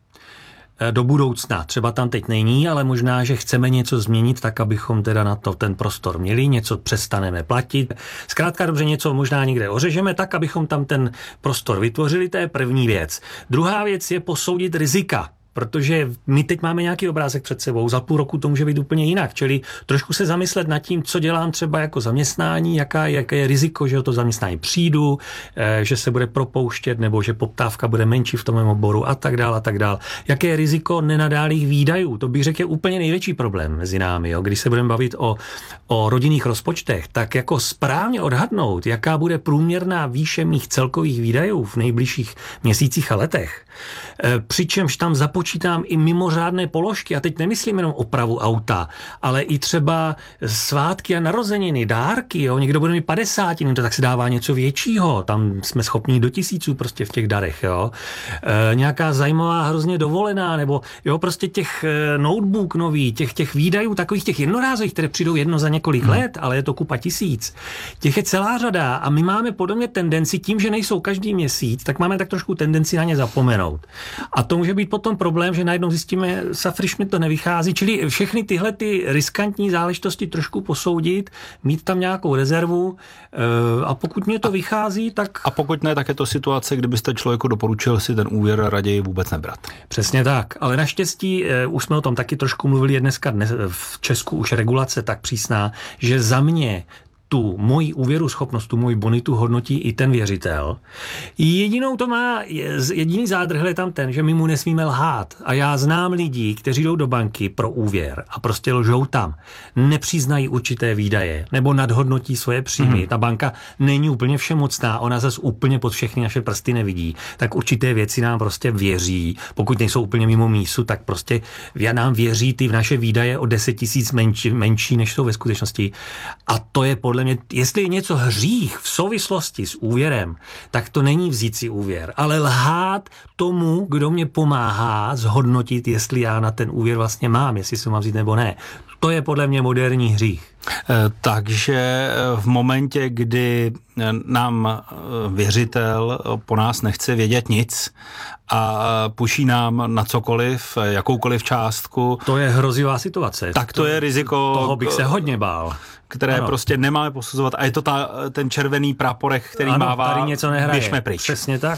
Do budoucna. Třeba tam teď není, ale možná, že chceme něco změnit tak, abychom teda na to ten prostor měli, něco přestaneme platit. Zkrátka dobře, něco možná někde ořežeme tak, abychom tam ten prostor vytvořili, to je první věc. Druhá věc je posoudit rizika. Protože my teď máme nějaký obrázek před sebou, za půl roku to může být úplně jinak, čili trošku se zamyslet nad tím, co dělám třeba jako zaměstnání, jaké je riziko, že o to zaměstnání přijdu, že se bude propouštět, nebo že poptávka bude menší v tom mém oboru a tak dál a tak dál. Jaké je riziko nenadálých výdajů, to bych řekl je úplně největší problém mezi námi. Jo? Když se budeme bavit o rodinných rozpočtech, tak jako správně odhadnout, jaká bude průměrná výše mých celkových výdajů v nejbližších měsících a letech, přičemž tam započítám i mimořádné položky, a teď nemyslím jenom opravu auta, ale i třeba svátky a narozeniny, dárky, jo? Někdo bude mít 50, to tak se dává něco většího, tam jsme schopni do 1000 prostě v těch darech, jo? Nějaká zajímavá hrozně dovolená, nebo jo, prostě těch notebook nový, těch výdajů, takových těch jednorázových, které přijdou jedno za několik let, ale je to kupa 1000. Těch je celá řada a my máme podobně tendenci, tím, že nejsou každý měsíc, tak máme tak trošku tendenci na ně zapomenout. A to může být potom problém, že najednou zjistíme, safriš mi to nevychází, čili všechny tyhle ty riskantní záležitosti trošku posoudit, mít tam nějakou rezervu a pokud mě to vychází, tak... A pokud ne, tak je to situace, kdybyste člověku doporučil si ten úvěr raději vůbec nebrat. Přesně tak, ale naštěstí už jsme o tom taky trošku mluvili, je dneska v Česku už regulace tak přísná, že za mě tu moji úvěruschopnost, tu moji bonitu hodnotí i ten věřitel. Jediný zádrhel je tam ten, že my mu nesmíme lhát. A já znám lidí, kteří jdou do banky pro úvěr a prostě lžou tam. Nepřiznají určité výdaje nebo nadhodnotí svoje příjmy. Ta banka není úplně všemocná, ona zase úplně pod všechny naše prsty nevidí. Tak určité věci nám prostě věří. Pokud nejsou úplně mimo mísu, tak prostě nám věří ty v naše výdaje o 10 000 menší, než jsou ve skutečnosti. A to je podle mě, jestli je něco hřích v souvislosti s úvěrem, tak to není vzít si úvěr, ale lhát tomu, kdo mě pomáhá zhodnotit, jestli já na ten úvěr vlastně mám, jestli se mám vzít nebo ne. To je podle mě moderní hřích. Takže v momentě, kdy nám věřitel po nás nechce vědět nic a puší nám na cokoliv, jakoukoliv částku. To je hrozivá situace. Tak to je riziko. Toho bych se hodně bál. které ano. prostě nemáme posuzovat a je to ten červený praporek, který mává, tady něco nehraje. běžme pryč. Přesně tak.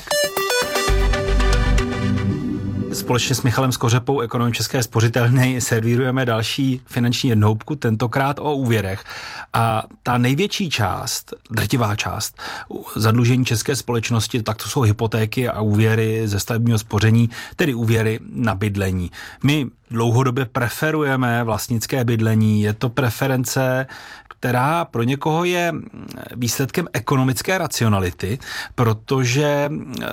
Společně s Michalem Skořepou, ekonomem České spořitelny, servírujeme další finanční jednohubku, tentokrát o úvěrech. A ta největší část, drtivá část zadlužení české společnosti, tak to jsou hypotéky a úvěry ze stavebního spoření, tedy úvěry na bydlení. My dlouhodobě preferujeme vlastnické bydlení, je to preference, která pro někoho je výsledkem ekonomické racionality, protože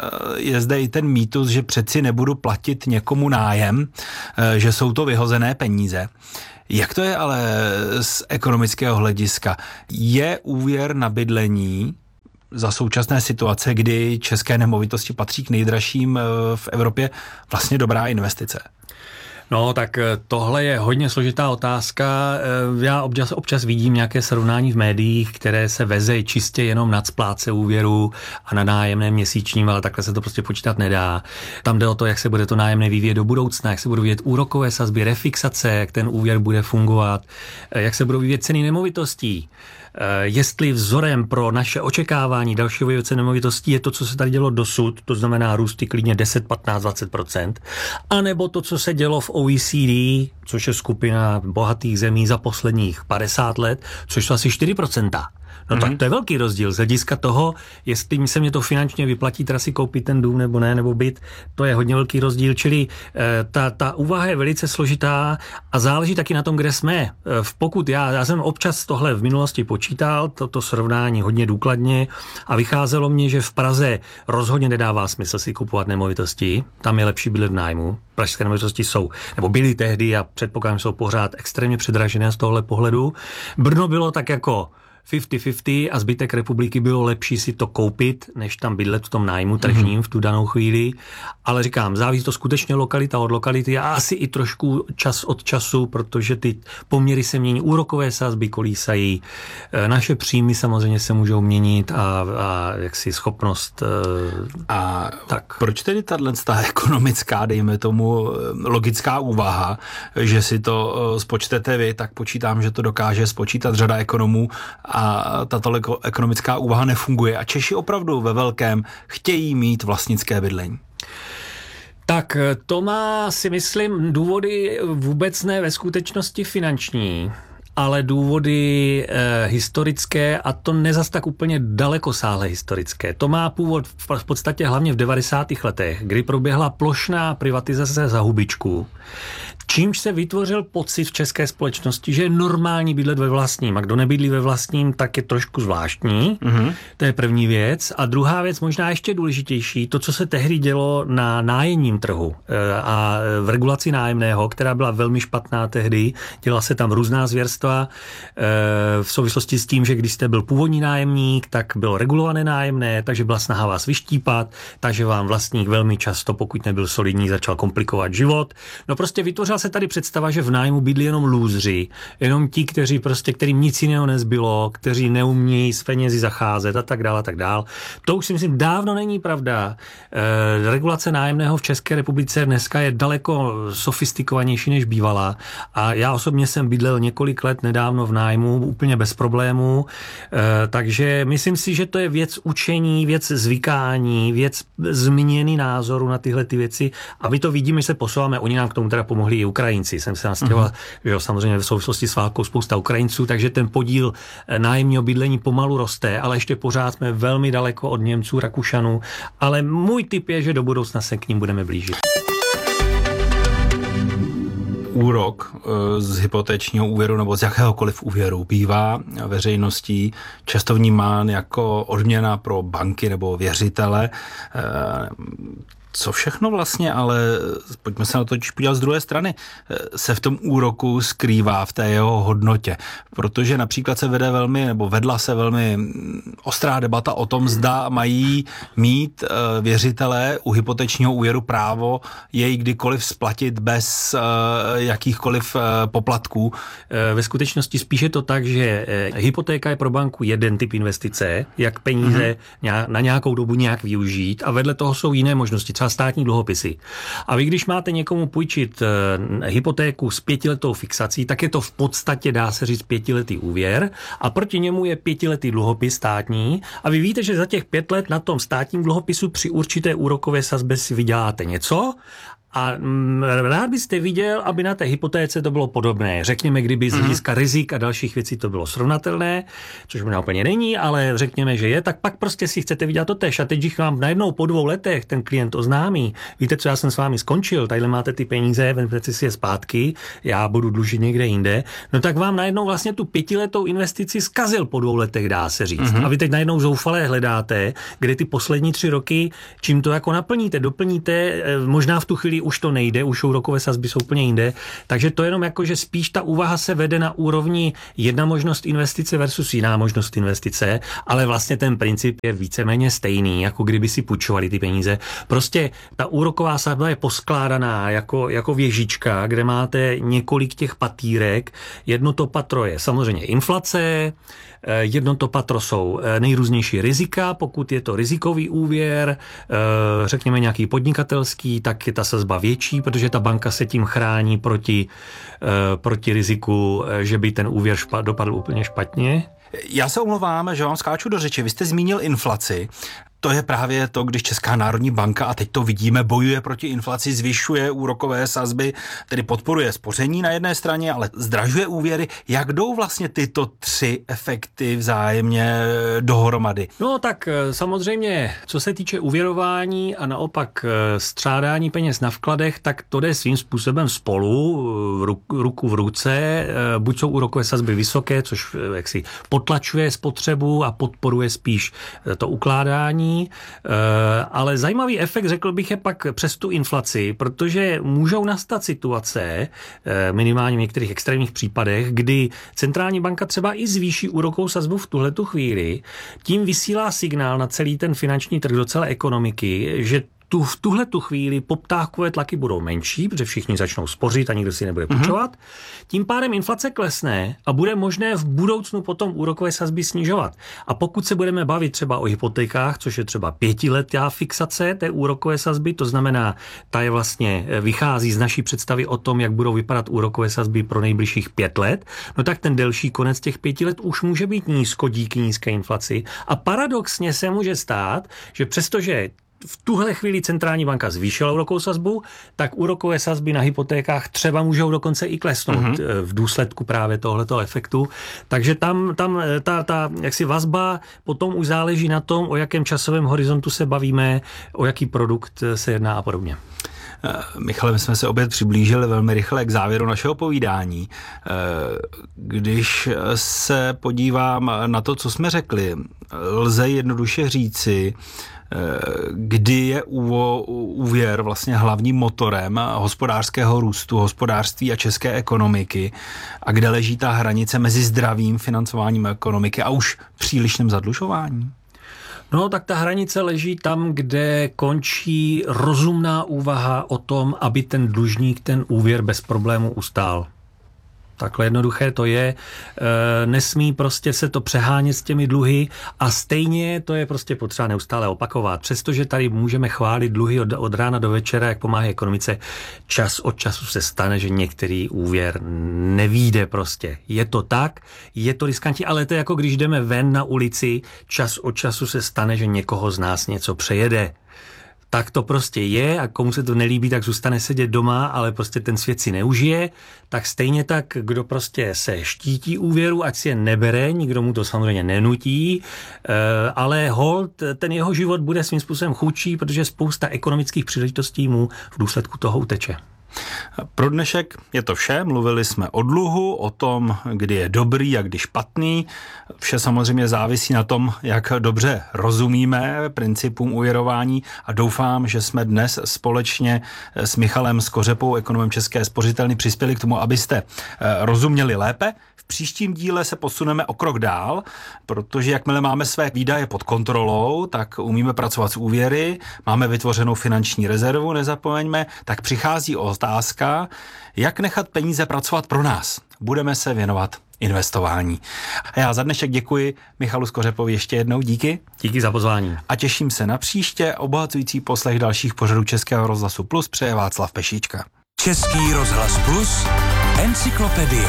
je zde i ten mýtus, že přeci nebudu platit někomu nájem, že jsou to vyhozené peníze. Jak to je ale z ekonomického hlediska? Je úvěr na bydlení za současné situace, kdy české nemovitosti patří k nejdražším v Evropě, vlastně dobrá investice? No, tak tohle je hodně složitá otázka. Já občas vidím nějaké srovnání v médiích, které se vezejí čistě jenom nad spláce úvěru a na nájemné měsíčním, ale takhle se to prostě počítat nedá. Tam jde o to, jak se bude to nájemné vyvíjet do budoucna, jak se budou vyvíjet úrokové sazby, refixace, jak ten úvěr bude fungovat, jak se budou vyvíjet ceny nemovitostí. Jestli vzorem pro naše očekávání dalšího vývoje cen nemovitostí je to, co se tady dělo dosud, to znamená růsty klidně 10, 15, 20%, anebo to, co se dělo v OECD, což je skupina bohatých zemí za posledních 50 let, což jsou asi 4%. No tak to je velký rozdíl z hlediska toho, jestli se mě to finančně vyplatí teda si koupit ten dům nebo ne, nebo byt, to je hodně velký rozdíl, čili ta úvaha je velice složitá a záleží taky na tom, kde jsme. Pokud já jsem občas tohle v minulosti počítal, toto srovnání hodně důkladně a vycházelo mně, že v Praze rozhodně nedává smysl si kupovat nemovitosti, tam je lepší bydlet v nájmu. Pražské nemovitosti jsou, nebo byly tehdy a předpokládám, jsou pořád extrémně předražené z tohohle pohledu. Brno bylo tak jako 50-50 a zbytek republiky bylo lepší si to koupit, než tam bydlet v tom nájmu tržním v tu danou chvíli. Ale říkám, závisí to skutečně lokalita od lokality a asi i trošku čas od času, protože ty poměry se mění, úrokové sazby kolísají, naše příjmy samozřejmě se můžou měnit a jaksi schopnost. A tak. Proč tedy ta ekonomická, dejme tomu, logická úvaha, že si to spočtete vy, tak počítám, že to dokáže spočítat řada ekonomů a tato ekonomická úvaha nefunguje a Češi opravdu ve velkém chtějí mít vlastnické bydlení? Tak to má, si myslím, důvody vůbec ne ve skutečnosti finanční, ale důvody historické a to nezas tak úplně dalekosáhle historické. To má původ v podstatě hlavně v 90. letech, kdy proběhla plošná privatizace za hubičku, čímž se vytvořil pocit v české společnosti, že je normální bydlet ve vlastním. A kdo nebydlí ve vlastním, tak je trošku zvláštní. To je první věc. A druhá věc, možná ještě důležitější, to, co se tehdy dělo na nájemním trhu a v regulaci nájemného, která byla velmi špatná tehdy. Dělala se tam různá zvěrstva v souvislosti s tím, že když jste byl původní nájemník, tak bylo regulované nájemné, takže byla snaha vás vyštípat, takže vám vlastník velmi často, pokud nebyl solidní, začal komplikovat život. No prostě vytvořila se tady představa, že v nájmu bydlí jenom lůzři, jenom ti, kterým nic jiného nezbylo, kteří neumějí s penězi zacházet a tak dále, a tak dále. To už si myslím dávno není pravda. Regulace nájemného v České republice dneska je daleko sofistikovanější než bývala a já osobně jsem bydlel několik let nedávno v nájmu úplně bez problémů, takže myslím si, že to je věc učení, věc zvykání, věc změny názoru na tyhle ty věci a my to vidíme, že se posouváme, oni nám k tomu teda pomohli i Ukrajinci. Jsem se nastěhoval, že samozřejmě v souvislosti s válkou spousta Ukrajinců, takže ten podíl nájemního bydlení pomalu roste, ale ještě pořád jsme velmi daleko od Němců, Rakušanů, ale můj tip je, že do budoucna se k ním budeme blížit. Úrok z hypotečního úvěru nebo z jakéhokoliv úvěru bývá veřejností často vnímán jako odměna pro banky nebo věřitele. Co všechno vlastně, ale pojďme se na to podívat z druhé strany, se v tom úroku skrývá v té jeho hodnotě. Protože například se vedla se velmi ostrá debata o tom, zda mají mít věřitelé u hypotečního úvěru právo jej kdykoliv splatit bez jakýchkoliv poplatků. Ve skutečnosti spíše je to tak, že hypotéka je pro banku jeden typ investice, jak peníze na nějakou dobu nějak využít a vedle toho jsou jiné možnosti. třeba státní dluhopisy. A vy, když máte někomu půjčit hypotéku s 5letou fixací, tak je to v podstatě, dá se říct, 5letý úvěr a proti němu je 5letý dluhopis státní a vy víte, že za těch 5 let na tom státním dluhopisu při určité úrokové sazbě si vyděláte něco a rád byste viděl, aby na té hypotéce to bylo podobné. Řekněme, kdyby z hlediska rizik a dalších věcí to bylo srovnatelné, což možná úplně není, ale řekněme, že je, tak pak prostě si chcete vydělat to též. A teď, když vám najednou po 2 letech ten klient oznámí, víte, co já jsem s vámi skončil, tadyhle máte ty peníze, vezměte si je zpátky, já budu dlužit někde jinde, no tak vám najednou vlastně tu 5letou investici zkazil po 2 letech, dá se říct. A vy teď najednou zoufale hledáte, kde ty poslední 3 roky, čím to jako naplníte, doplníte, možná v tu chvíli už to nejde, už úrokové sazby jsou úplně jinde. Takže to jenom jako, že spíš ta úvaha se vede na úrovni jedna možnost investice versus jiná možnost investice, ale vlastně ten princip je víceméně stejný, jako kdyby si půjčovali ty peníze. Prostě ta úroková sazba je poskládaná jako věžička, kde máte několik těch patýrek. Jedno to patro je samozřejmě inflace, jedno to patro jsou nejrůznější rizika, pokud je to rizikový úvěr, řekněme nějaký podnikatelský, tak je ta sazba větší, protože ta banka se tím chrání proti riziku, že by ten úvěr dopadl úplně špatně. Já se omlouvám, že vám skáču do řeči. Vy jste zmínil inflaci. To je právě to, když Česká národní banka, a teď to vidíme, bojuje proti inflaci, zvyšuje úrokové sazby, tedy podporuje spoření na jedné straně, ale zdražuje úvěry. Jak jdou vlastně tyto 3 efekty vzájemně dohromady? No tak samozřejmě, co se týče úvěrování a naopak střádání peněz na vkladech, tak to jde svým způsobem spolu, ruku v ruce. Buď jsou úrokové sazby vysoké, což jaksi potlačuje spotřebu a podporuje spíš to ukládání, ale zajímavý efekt, řekl bych, je pak přes tu inflaci, protože můžou nastat situace, minimálně v některých extrémních případech, kdy centrální banka třeba i zvýší úrokovou sazbu v tuhletu chvíli, tím vysílá signál na celý ten finanční trh do celé ekonomiky, že v tuhletu chvíli poptávkové tlaky budou menší, protože všichni začnou spořit a nikdo si nebude půjčovat. Tím pádem inflace klesne a bude možné v budoucnu potom úrokové sazby snižovat. A pokud se budeme bavit třeba o hypotékách, což je třeba 5letá fixace té úrokové sazby, to znamená, ta je vlastně vychází z naší představy o tom, jak budou vypadat úrokové sazby pro nejbližších 5 let, no tak ten delší konec těch 5 let už může být nízko díky nízké inflaci. A paradoxně se může stát, že přestože v tuhle chvíli centrální banka zvýšila úrokovou sazbu, tak úrokové sazby na hypotékách třeba můžou dokonce i klesnout v důsledku právě tohletoho efektu. Takže tam ta jaksi vazba potom už záleží na tom, o jakém časovém horizontu se bavíme, o jaký produkt se jedná a podobně. Michale, my jsme se opět přiblížili velmi rychle k závěru našeho povídání. Když se podívám na to, co jsme řekli, lze jednoduše říci, kdy je úvěr vlastně hlavním motorem hospodářského růstu, hospodářství a české ekonomiky a kde leží ta hranice mezi zdravým financováním ekonomiky a už přílišným zadlužováním? No, tak ta hranice leží tam, kde končí rozumná úvaha o tom, aby ten dlužník ten úvěr bez problému ustál. Takhle jednoduché to je. Nesmí prostě se to přehánět s těmi dluhy a stejně to je prostě potřeba neustále opakovat. Přestože tady můžeme chválit dluhy od rána do večera, jak pomáhá ekonomice, čas od času se stane, že některý úvěr nevyjde prostě. Je to tak, je to riskantní, ale to je jako když jdeme ven na ulici, čas od času se stane, že někoho z nás něco přejede. Tak to prostě je a komu se to nelíbí, tak zůstane sedět doma, ale prostě ten svět si neužije. Tak stejně tak, kdo prostě se štítí úvěru, ať si je nebere, nikdo mu to samozřejmě nenutí, ale holt, ten jeho život bude svým způsobem chudší, protože spousta ekonomických příležitostí mu v důsledku toho uteče. Pro dnešek je to vše. Mluvili jsme o dluhu, o tom, kdy je dobrý a kdy špatný. Vše samozřejmě závisí na tom, jak dobře rozumíme principům úvěrování a doufám, že jsme dnes společně s Michalem Skořepou, ekonomem České spořitelny, přispěli k tomu, abyste rozuměli lépe. V příštím díle se posuneme o krok dál, protože jakmile máme své výdaje pod kontrolou, tak umíme pracovat s úvěry, máme vytvořenou finanční rezervu, nezapomeňme, tak přichází otázka, jak nechat peníze pracovat pro nás. Budeme se věnovat investování. A já za dnešek děkuji Michalu Skořepovi ještě jednou, díky. Díky za pozvání. A těším se na příště. Obohacující poslech dalších pořadů Českého rozhlasu Plus přeje Václav Pešíčka. Český rozhlas Plus, encyklopedie.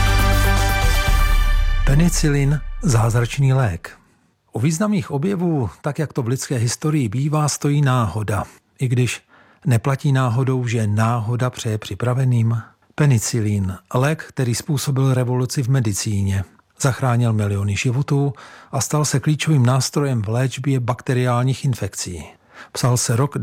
Penicilin, zázračný lék. U významných objevů, tak jak to v lidské historii bývá, stojí náhoda. I když neplatí náhodou, že náhoda přeje připraveným. Penicilin, lék, který způsobil revoluci v medicíně. Zachránil miliony životů a stal se klíčovým nástrojem v léčbě bakteriálních infekcí. Psal se rok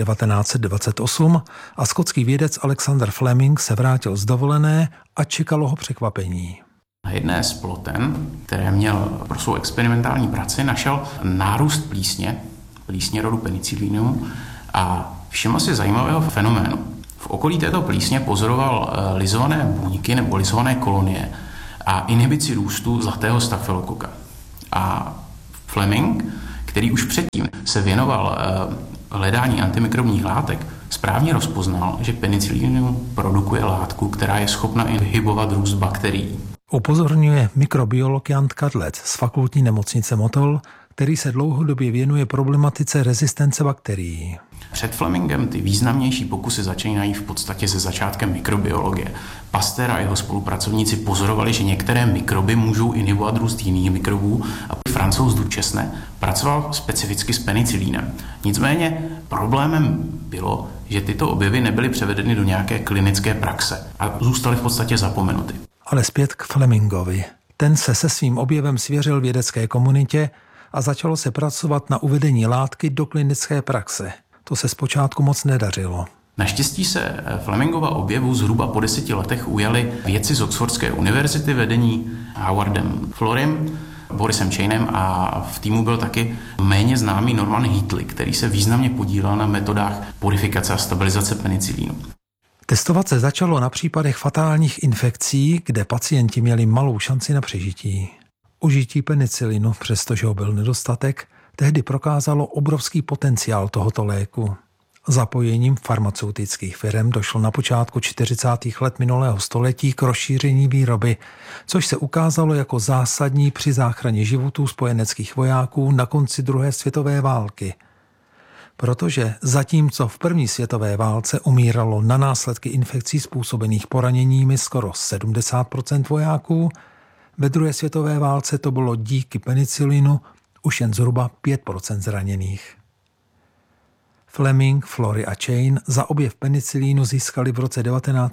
1928 a skotský vědec Alexander Fleming se vrátil z dovolené a čekalo ho překvapení. Na jedné z ploten, které měl pro svou experimentální práci, našel nárůst plísně rodu Penicillinum a všiml si zajímavého fenoménu. V okolí této plísně pozoroval lizované buňky nebo lizované kolonie a inhibici růstu zlatého stafylokoka. A Fleming, který už předtím se věnoval hledání antimikrobních látek, správně rozpoznal, že penicillinum produkuje látku, která je schopna inhibovat růst bakterií. Upozorňuje mikrobiolog Jan Kadlec z fakultní nemocnice Motol, který se dlouhodobě věnuje problematice rezistence bakterií. Před Flemingem ty významnější pokusy začínají v podstatě se začátkem mikrobiologie. Pasteur a jeho spolupracovníci pozorovali, že některé mikroby můžou inhibovat růst jiných mikrobů a Francouz Duchesne pracoval specificky s penicilínem. Nicméně problémem bylo, že tyto objevy nebyly převedeny do nějaké klinické praxe a zůstaly v podstatě zapomenuty. Ale zpět k Flemingovi. Ten se svým objevem svěřil vědecké komunitě a začalo se pracovat na uvedení látky do klinické praxe. To se zpočátku moc nedařilo. Naštěstí se Flemingova objevu zhruba po 10 letech ujali vědci z Oxfordské univerzity vedení Howardem Florem, Borisem Chainem a v týmu byl taky méně známý Norman Heatley, který se významně podílel na metodách purifikace a stabilizace penicilínu. Testovat se začalo na případech fatálních infekcí, kde pacienti měli malou šanci na přežití. Užití penicilinu, přestože ho byl nedostatek, tehdy prokázalo obrovský potenciál tohoto léku. Zapojením farmaceutických firem došlo na počátku 40. let minulého století k rozšíření výroby, což se ukázalo jako zásadní při záchraně životů spojeneckých vojáků na konci druhé světové války. Protože zatímco v první světové válce umíralo na následky infekcí způsobených poraněními skoro 70% vojáků, ve druhé světové válce to bylo díky penicilinu už jen zhruba 5% zraněných. Fleming, Flory a Chain za objev penicilínu získali v roce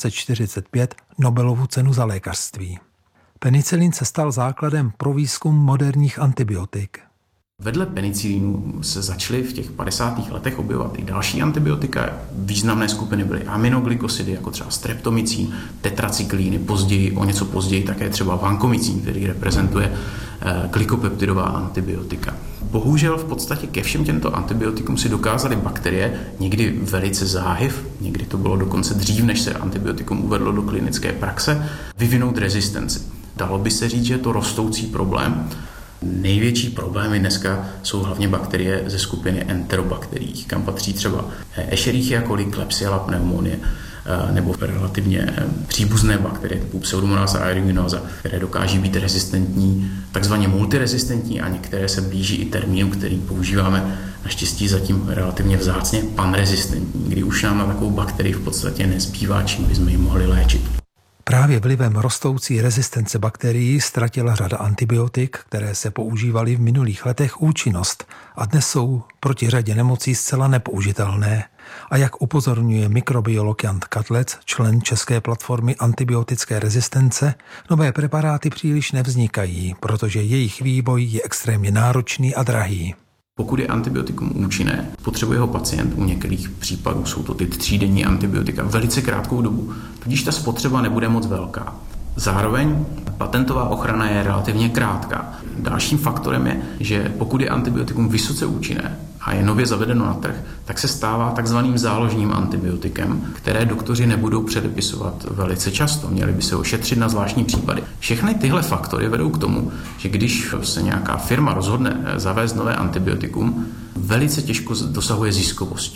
1945 Nobelovu cenu za lékařství. Penicilin se stal základem pro výzkum moderních antibiotik. Vedle penicilínu se začaly v těch 50. letech objevovat i další antibiotika. Významné skupiny byly aminoglykosidy, jako třeba streptomycin, tetracyklíny, o něco později také třeba vancomycin, který reprezentuje glykopeptidová antibiotika. Bohužel v podstatě ke všem těmto antibiotikům si dokázaly bakterie, někdy velice záhy, někdy to bylo dokonce dřív, než se antibiotikum uvedlo do klinické praxe, vyvinout rezistenci. Dalo by se říct, že je to rostoucí problém. Největší problémy dneska jsou hlavně bakterie ze skupiny enterobakterií, kam patří třeba Escherichia coli, Klebsiella pneumonie nebo relativně příbuzné bakterie typu Pseudomonas aeruginosa, které dokáží být rezistentní, takzvaně multirezistentní a některé se blíží i termínu, který používáme naštěstí zatím relativně vzácně, panrezistentní, kdy už nám na takovou bakterii v podstatě nezbývá, čím bychom ji mohli léčit. Právě vlivem rostoucí rezistence bakterií ztratila řada antibiotik, které se používaly v minulých letech, účinnost a dnes jsou proti řadě nemocí zcela nepoužitelné. A jak upozorňuje mikrobiolog Jan Kadlec, člen České platformy antibiotické rezistence, nové preparáty příliš nevznikají, protože jejich vývoj je extrémně náročný a drahý. Pokud je antibiotikum účinné, potřebuje ho pacient u některých případů, jsou to ty 3denní antibiotika, velice krátkou dobu, tudíž ta spotřeba nebude moc velká. Zároveň patentová ochrana je relativně krátká. Dalším faktorem je, že pokud je antibiotikum vysoce účinné a je nově zavedeno na trh, tak se stává takzvaným záložním antibiotikem, které doktoři nebudou předepisovat velice často. Měli by se ošetřit na zvláštní případy. Všechny tyhle faktory vedou k tomu, že když se nějaká firma rozhodne zavést nové antibiotikum, velice těžko dosahuje ziskovosti. A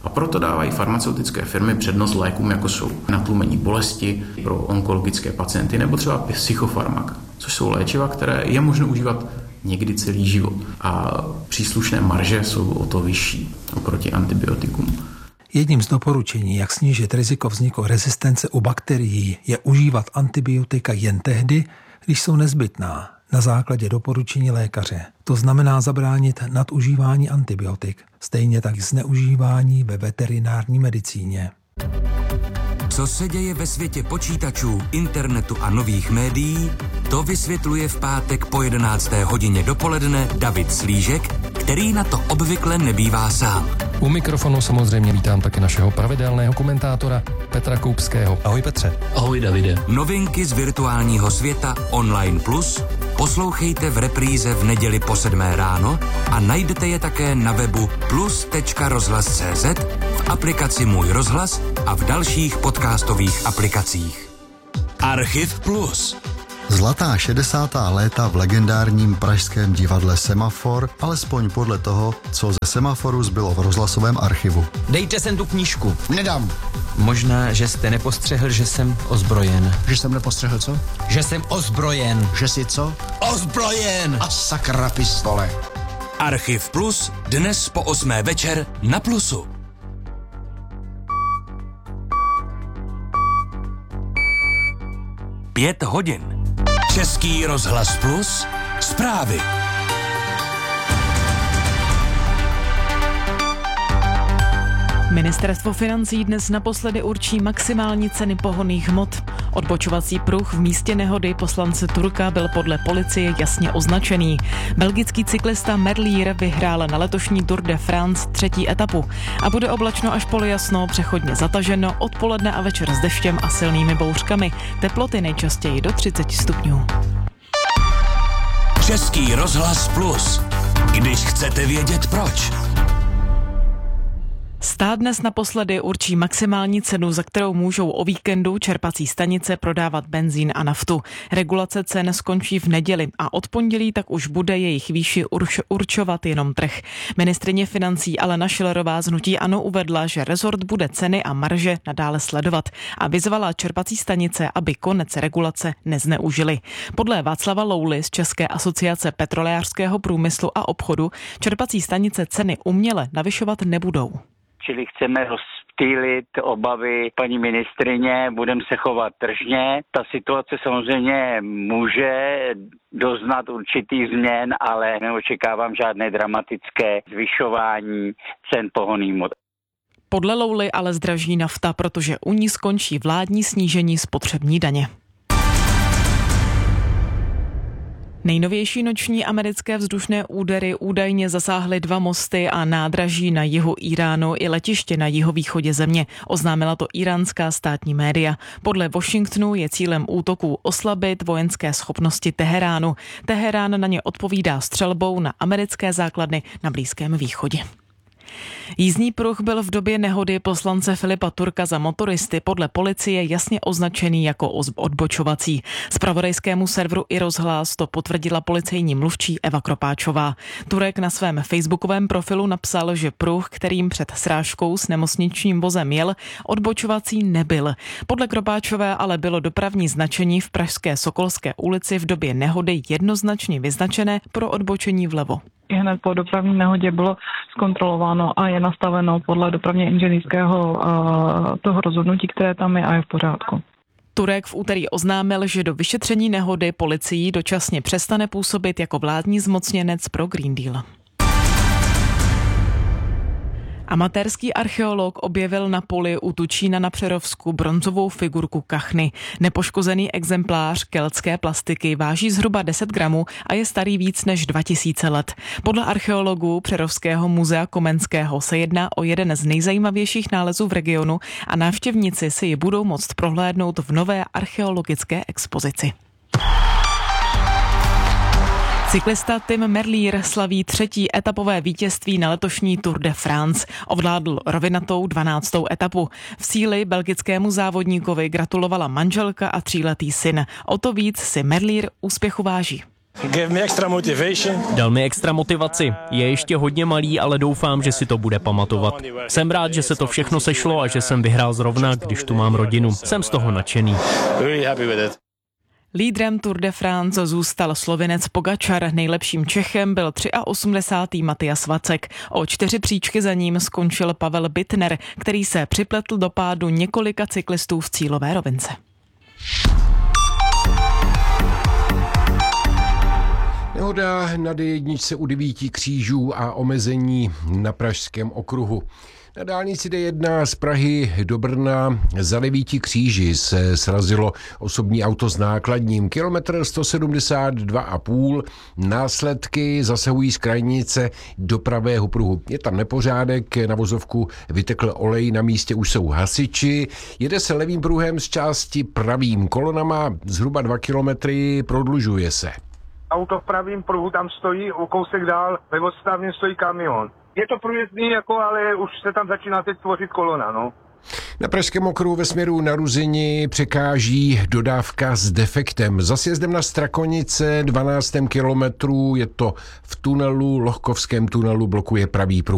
A proto dávají farmaceutické firmy přednost lékům, jako jsou na tlumení bolesti pro onkologické pacienty nebo třeba psychofarmaka, což jsou léčiva, které je možno užívat někdy celý život. A příslušné marže jsou o to vyšší oproti antibiotikům. Jedním z doporučení, jak snížit riziko vzniku rezistence u bakterií, je užívat antibiotika jen tehdy, když jsou nezbytná, na základě doporučení lékaře. To znamená zabránit nadužívání antibiotik, stejně tak zneužívání ve veterinární medicíně. Co se děje ve světě počítačů, internetu a nových médií, to vysvětluje v pátek po 11. hodině dopoledne David Slížek, který na to obvykle nebývá sám. U mikrofonu samozřejmě vítám také našeho pravidelného komentátora Petra Koupského. Ahoj Petře. Ahoj Davide. Novinky z virtuálního světa Online Plus poslouchejte v repríze v neděli po 7 ráno a najdete je také na webu plus.rozhlas.cz, v aplikaci Můj rozhlas a v dalších podcastových aplikacích. Archiv Plus. Zlatá 60. léta v legendárním pražském divadle Semafor, alespoň podle toho, co ze Semaforu zbylo v rozhlasovém archivu. Dejte sem tu knížku. Nedám. Možná, že jste nepostřehl, že jsem ozbrojen. Že jsem nepostřehl co? Že jsem ozbrojen. Že jsi co? Ozbrojen! A sakra pistole. Archiv Plus dnes po 8 večer na Plusu. Pět hodin. Český rozhlas Plus. Zprávy. Ministerstvo financí dnes naposledy určí maximální ceny pohonných hmot. Odbočovací pruh v místě nehody poslance Turka byl podle policie jasně označený. Belgický cyklista Merlier vyhrál na letošní Tour de France 3. etapu. A bude oblačno až polojasno, přechodně zataženo, odpoledne a večer s deštěm a silnými bouřkami. Teploty nejčastěji do 30 stupňů. Český rozhlas Plus. Když chcete vědět proč. Stát dnes naposledy určí maximální cenu, za kterou můžou o víkendu čerpací stanice prodávat benzín a naftu. Regulace cen skončí v neděli a od pondělí tak už bude jejich výši určovat jenom trh. Ministryně financí Alena Schillerová z hnutí ANO uvedla, že rezort bude ceny a marže nadále sledovat a vyzvala čerpací stanice, aby konec regulace nezneužili. Podle Václava Louly z České asociace petrolejářského průmyslu a obchodu čerpací stanice ceny uměle navyšovat nebudou. Čili chceme rozptýlit obavy paní ministryně, budeme se chovat tržně. Ta situace samozřejmě může doznat určitých změn, ale neočekávám žádné dramatické zvyšování cen pohonných hmot. Podle Louly ale zdraží nafta, protože u ní skončí vládní snížení spotřební daně. Nejnovější noční americké vzdušné údery údajně zasáhly 2 mosty a nádraží na jihu Iránu i letiště na jihovýchodě země, oznámila to iránská státní média. Podle Washingtonu je cílem útoků oslabit vojenské schopnosti Teheránu. Teherán na ně odpovídá střelbou na americké základny na Blízkém východě. Jízdní pruh byl v době nehody poslance Filipa Turka za motoristy podle policie jasně označený jako odbočovací. Zpravodajskému serveru iRozhlas to potvrdila policejní mluvčí Eva Kropáčová. Turek na svém facebookovém profilu napsal, že pruh, kterým před srážkou s nemocničním vozem jel, odbočovací nebyl. Podle Kropáčové ale bylo dopravní značení v pražské Sokolské ulici v době nehody jednoznačně vyznačené pro odbočení vlevo. Hned po dopravní nehodě bylo zkontrolováno a je nastaveno podle dopravně inženýrského toho rozhodnutí, které tam je a je v pořádku. Turek v úterý oznámil, že do vyšetření nehody policií dočasně přestane působit jako vládní zmocněnec pro Green Deal. Amatérský archeolog objevil na poli u Tučína na Přerovsku bronzovou figurku kachny. Nepoškozený exemplář keltské plastiky váží zhruba 10 gramů a je starý víc než 2000 let. Podle archeologů Přerovského muzea Komenského se jedná o jeden z nejzajímavějších nálezů v regionu a návštěvníci si ji budou moct prohlédnout v nové archeologické expozici. Cyklista Tim Merlier slaví 3. etapové vítězství na letošní Tour de France. Ovládl rovinatou 12. etapu. V cíli belgickému závodníkovi gratulovala manželka a 3letý syn. O to víc si Merlier úspěchu váží. Dal mi extra motivaci. Je ještě hodně malý, ale doufám, že si to bude pamatovat. Jsem rád, že se to všechno sešlo a že jsem vyhrál zrovna, když tu mám rodinu. Jsem z toho nadšený. Lídrem Tour de France zůstal Slovinec Pogačar, nejlepším Čechem byl 83. Matias Vacek. O 4 příčky za ním skončil Pavel Bittner, který se připletl do pádu několika cyklistů v cílové rovince. Nehoda na D1 u 9 křížů a omezení na Pražském okruhu. Na dálnici D1 z Prahy do Brna za 9 kříži se srazilo osobní auto s nákladním. Kilometr 172,5. Následky zasahují z krajnice do pravého pruhu. Je tam nepořádek, na vozovku vytekl olej, na místě už jsou hasiči. Jede se levým pruhem z části pravým. Kolona má zhruba 2 kilometry, prodlužuje se. Auto v pravém pruhu tam stojí, o kousek dál ve odstavně stojí kamion. Je to průjezdný, ale už se tam začíná teď tvořit kolona, no. Na Pražském okruhu ve směru na Ruzini překáží dodávka s defektem. Za sjezdem na Strakonice 12. kilometru je to v tunelu, Lohkovském tunelu blokuje pravý pruh.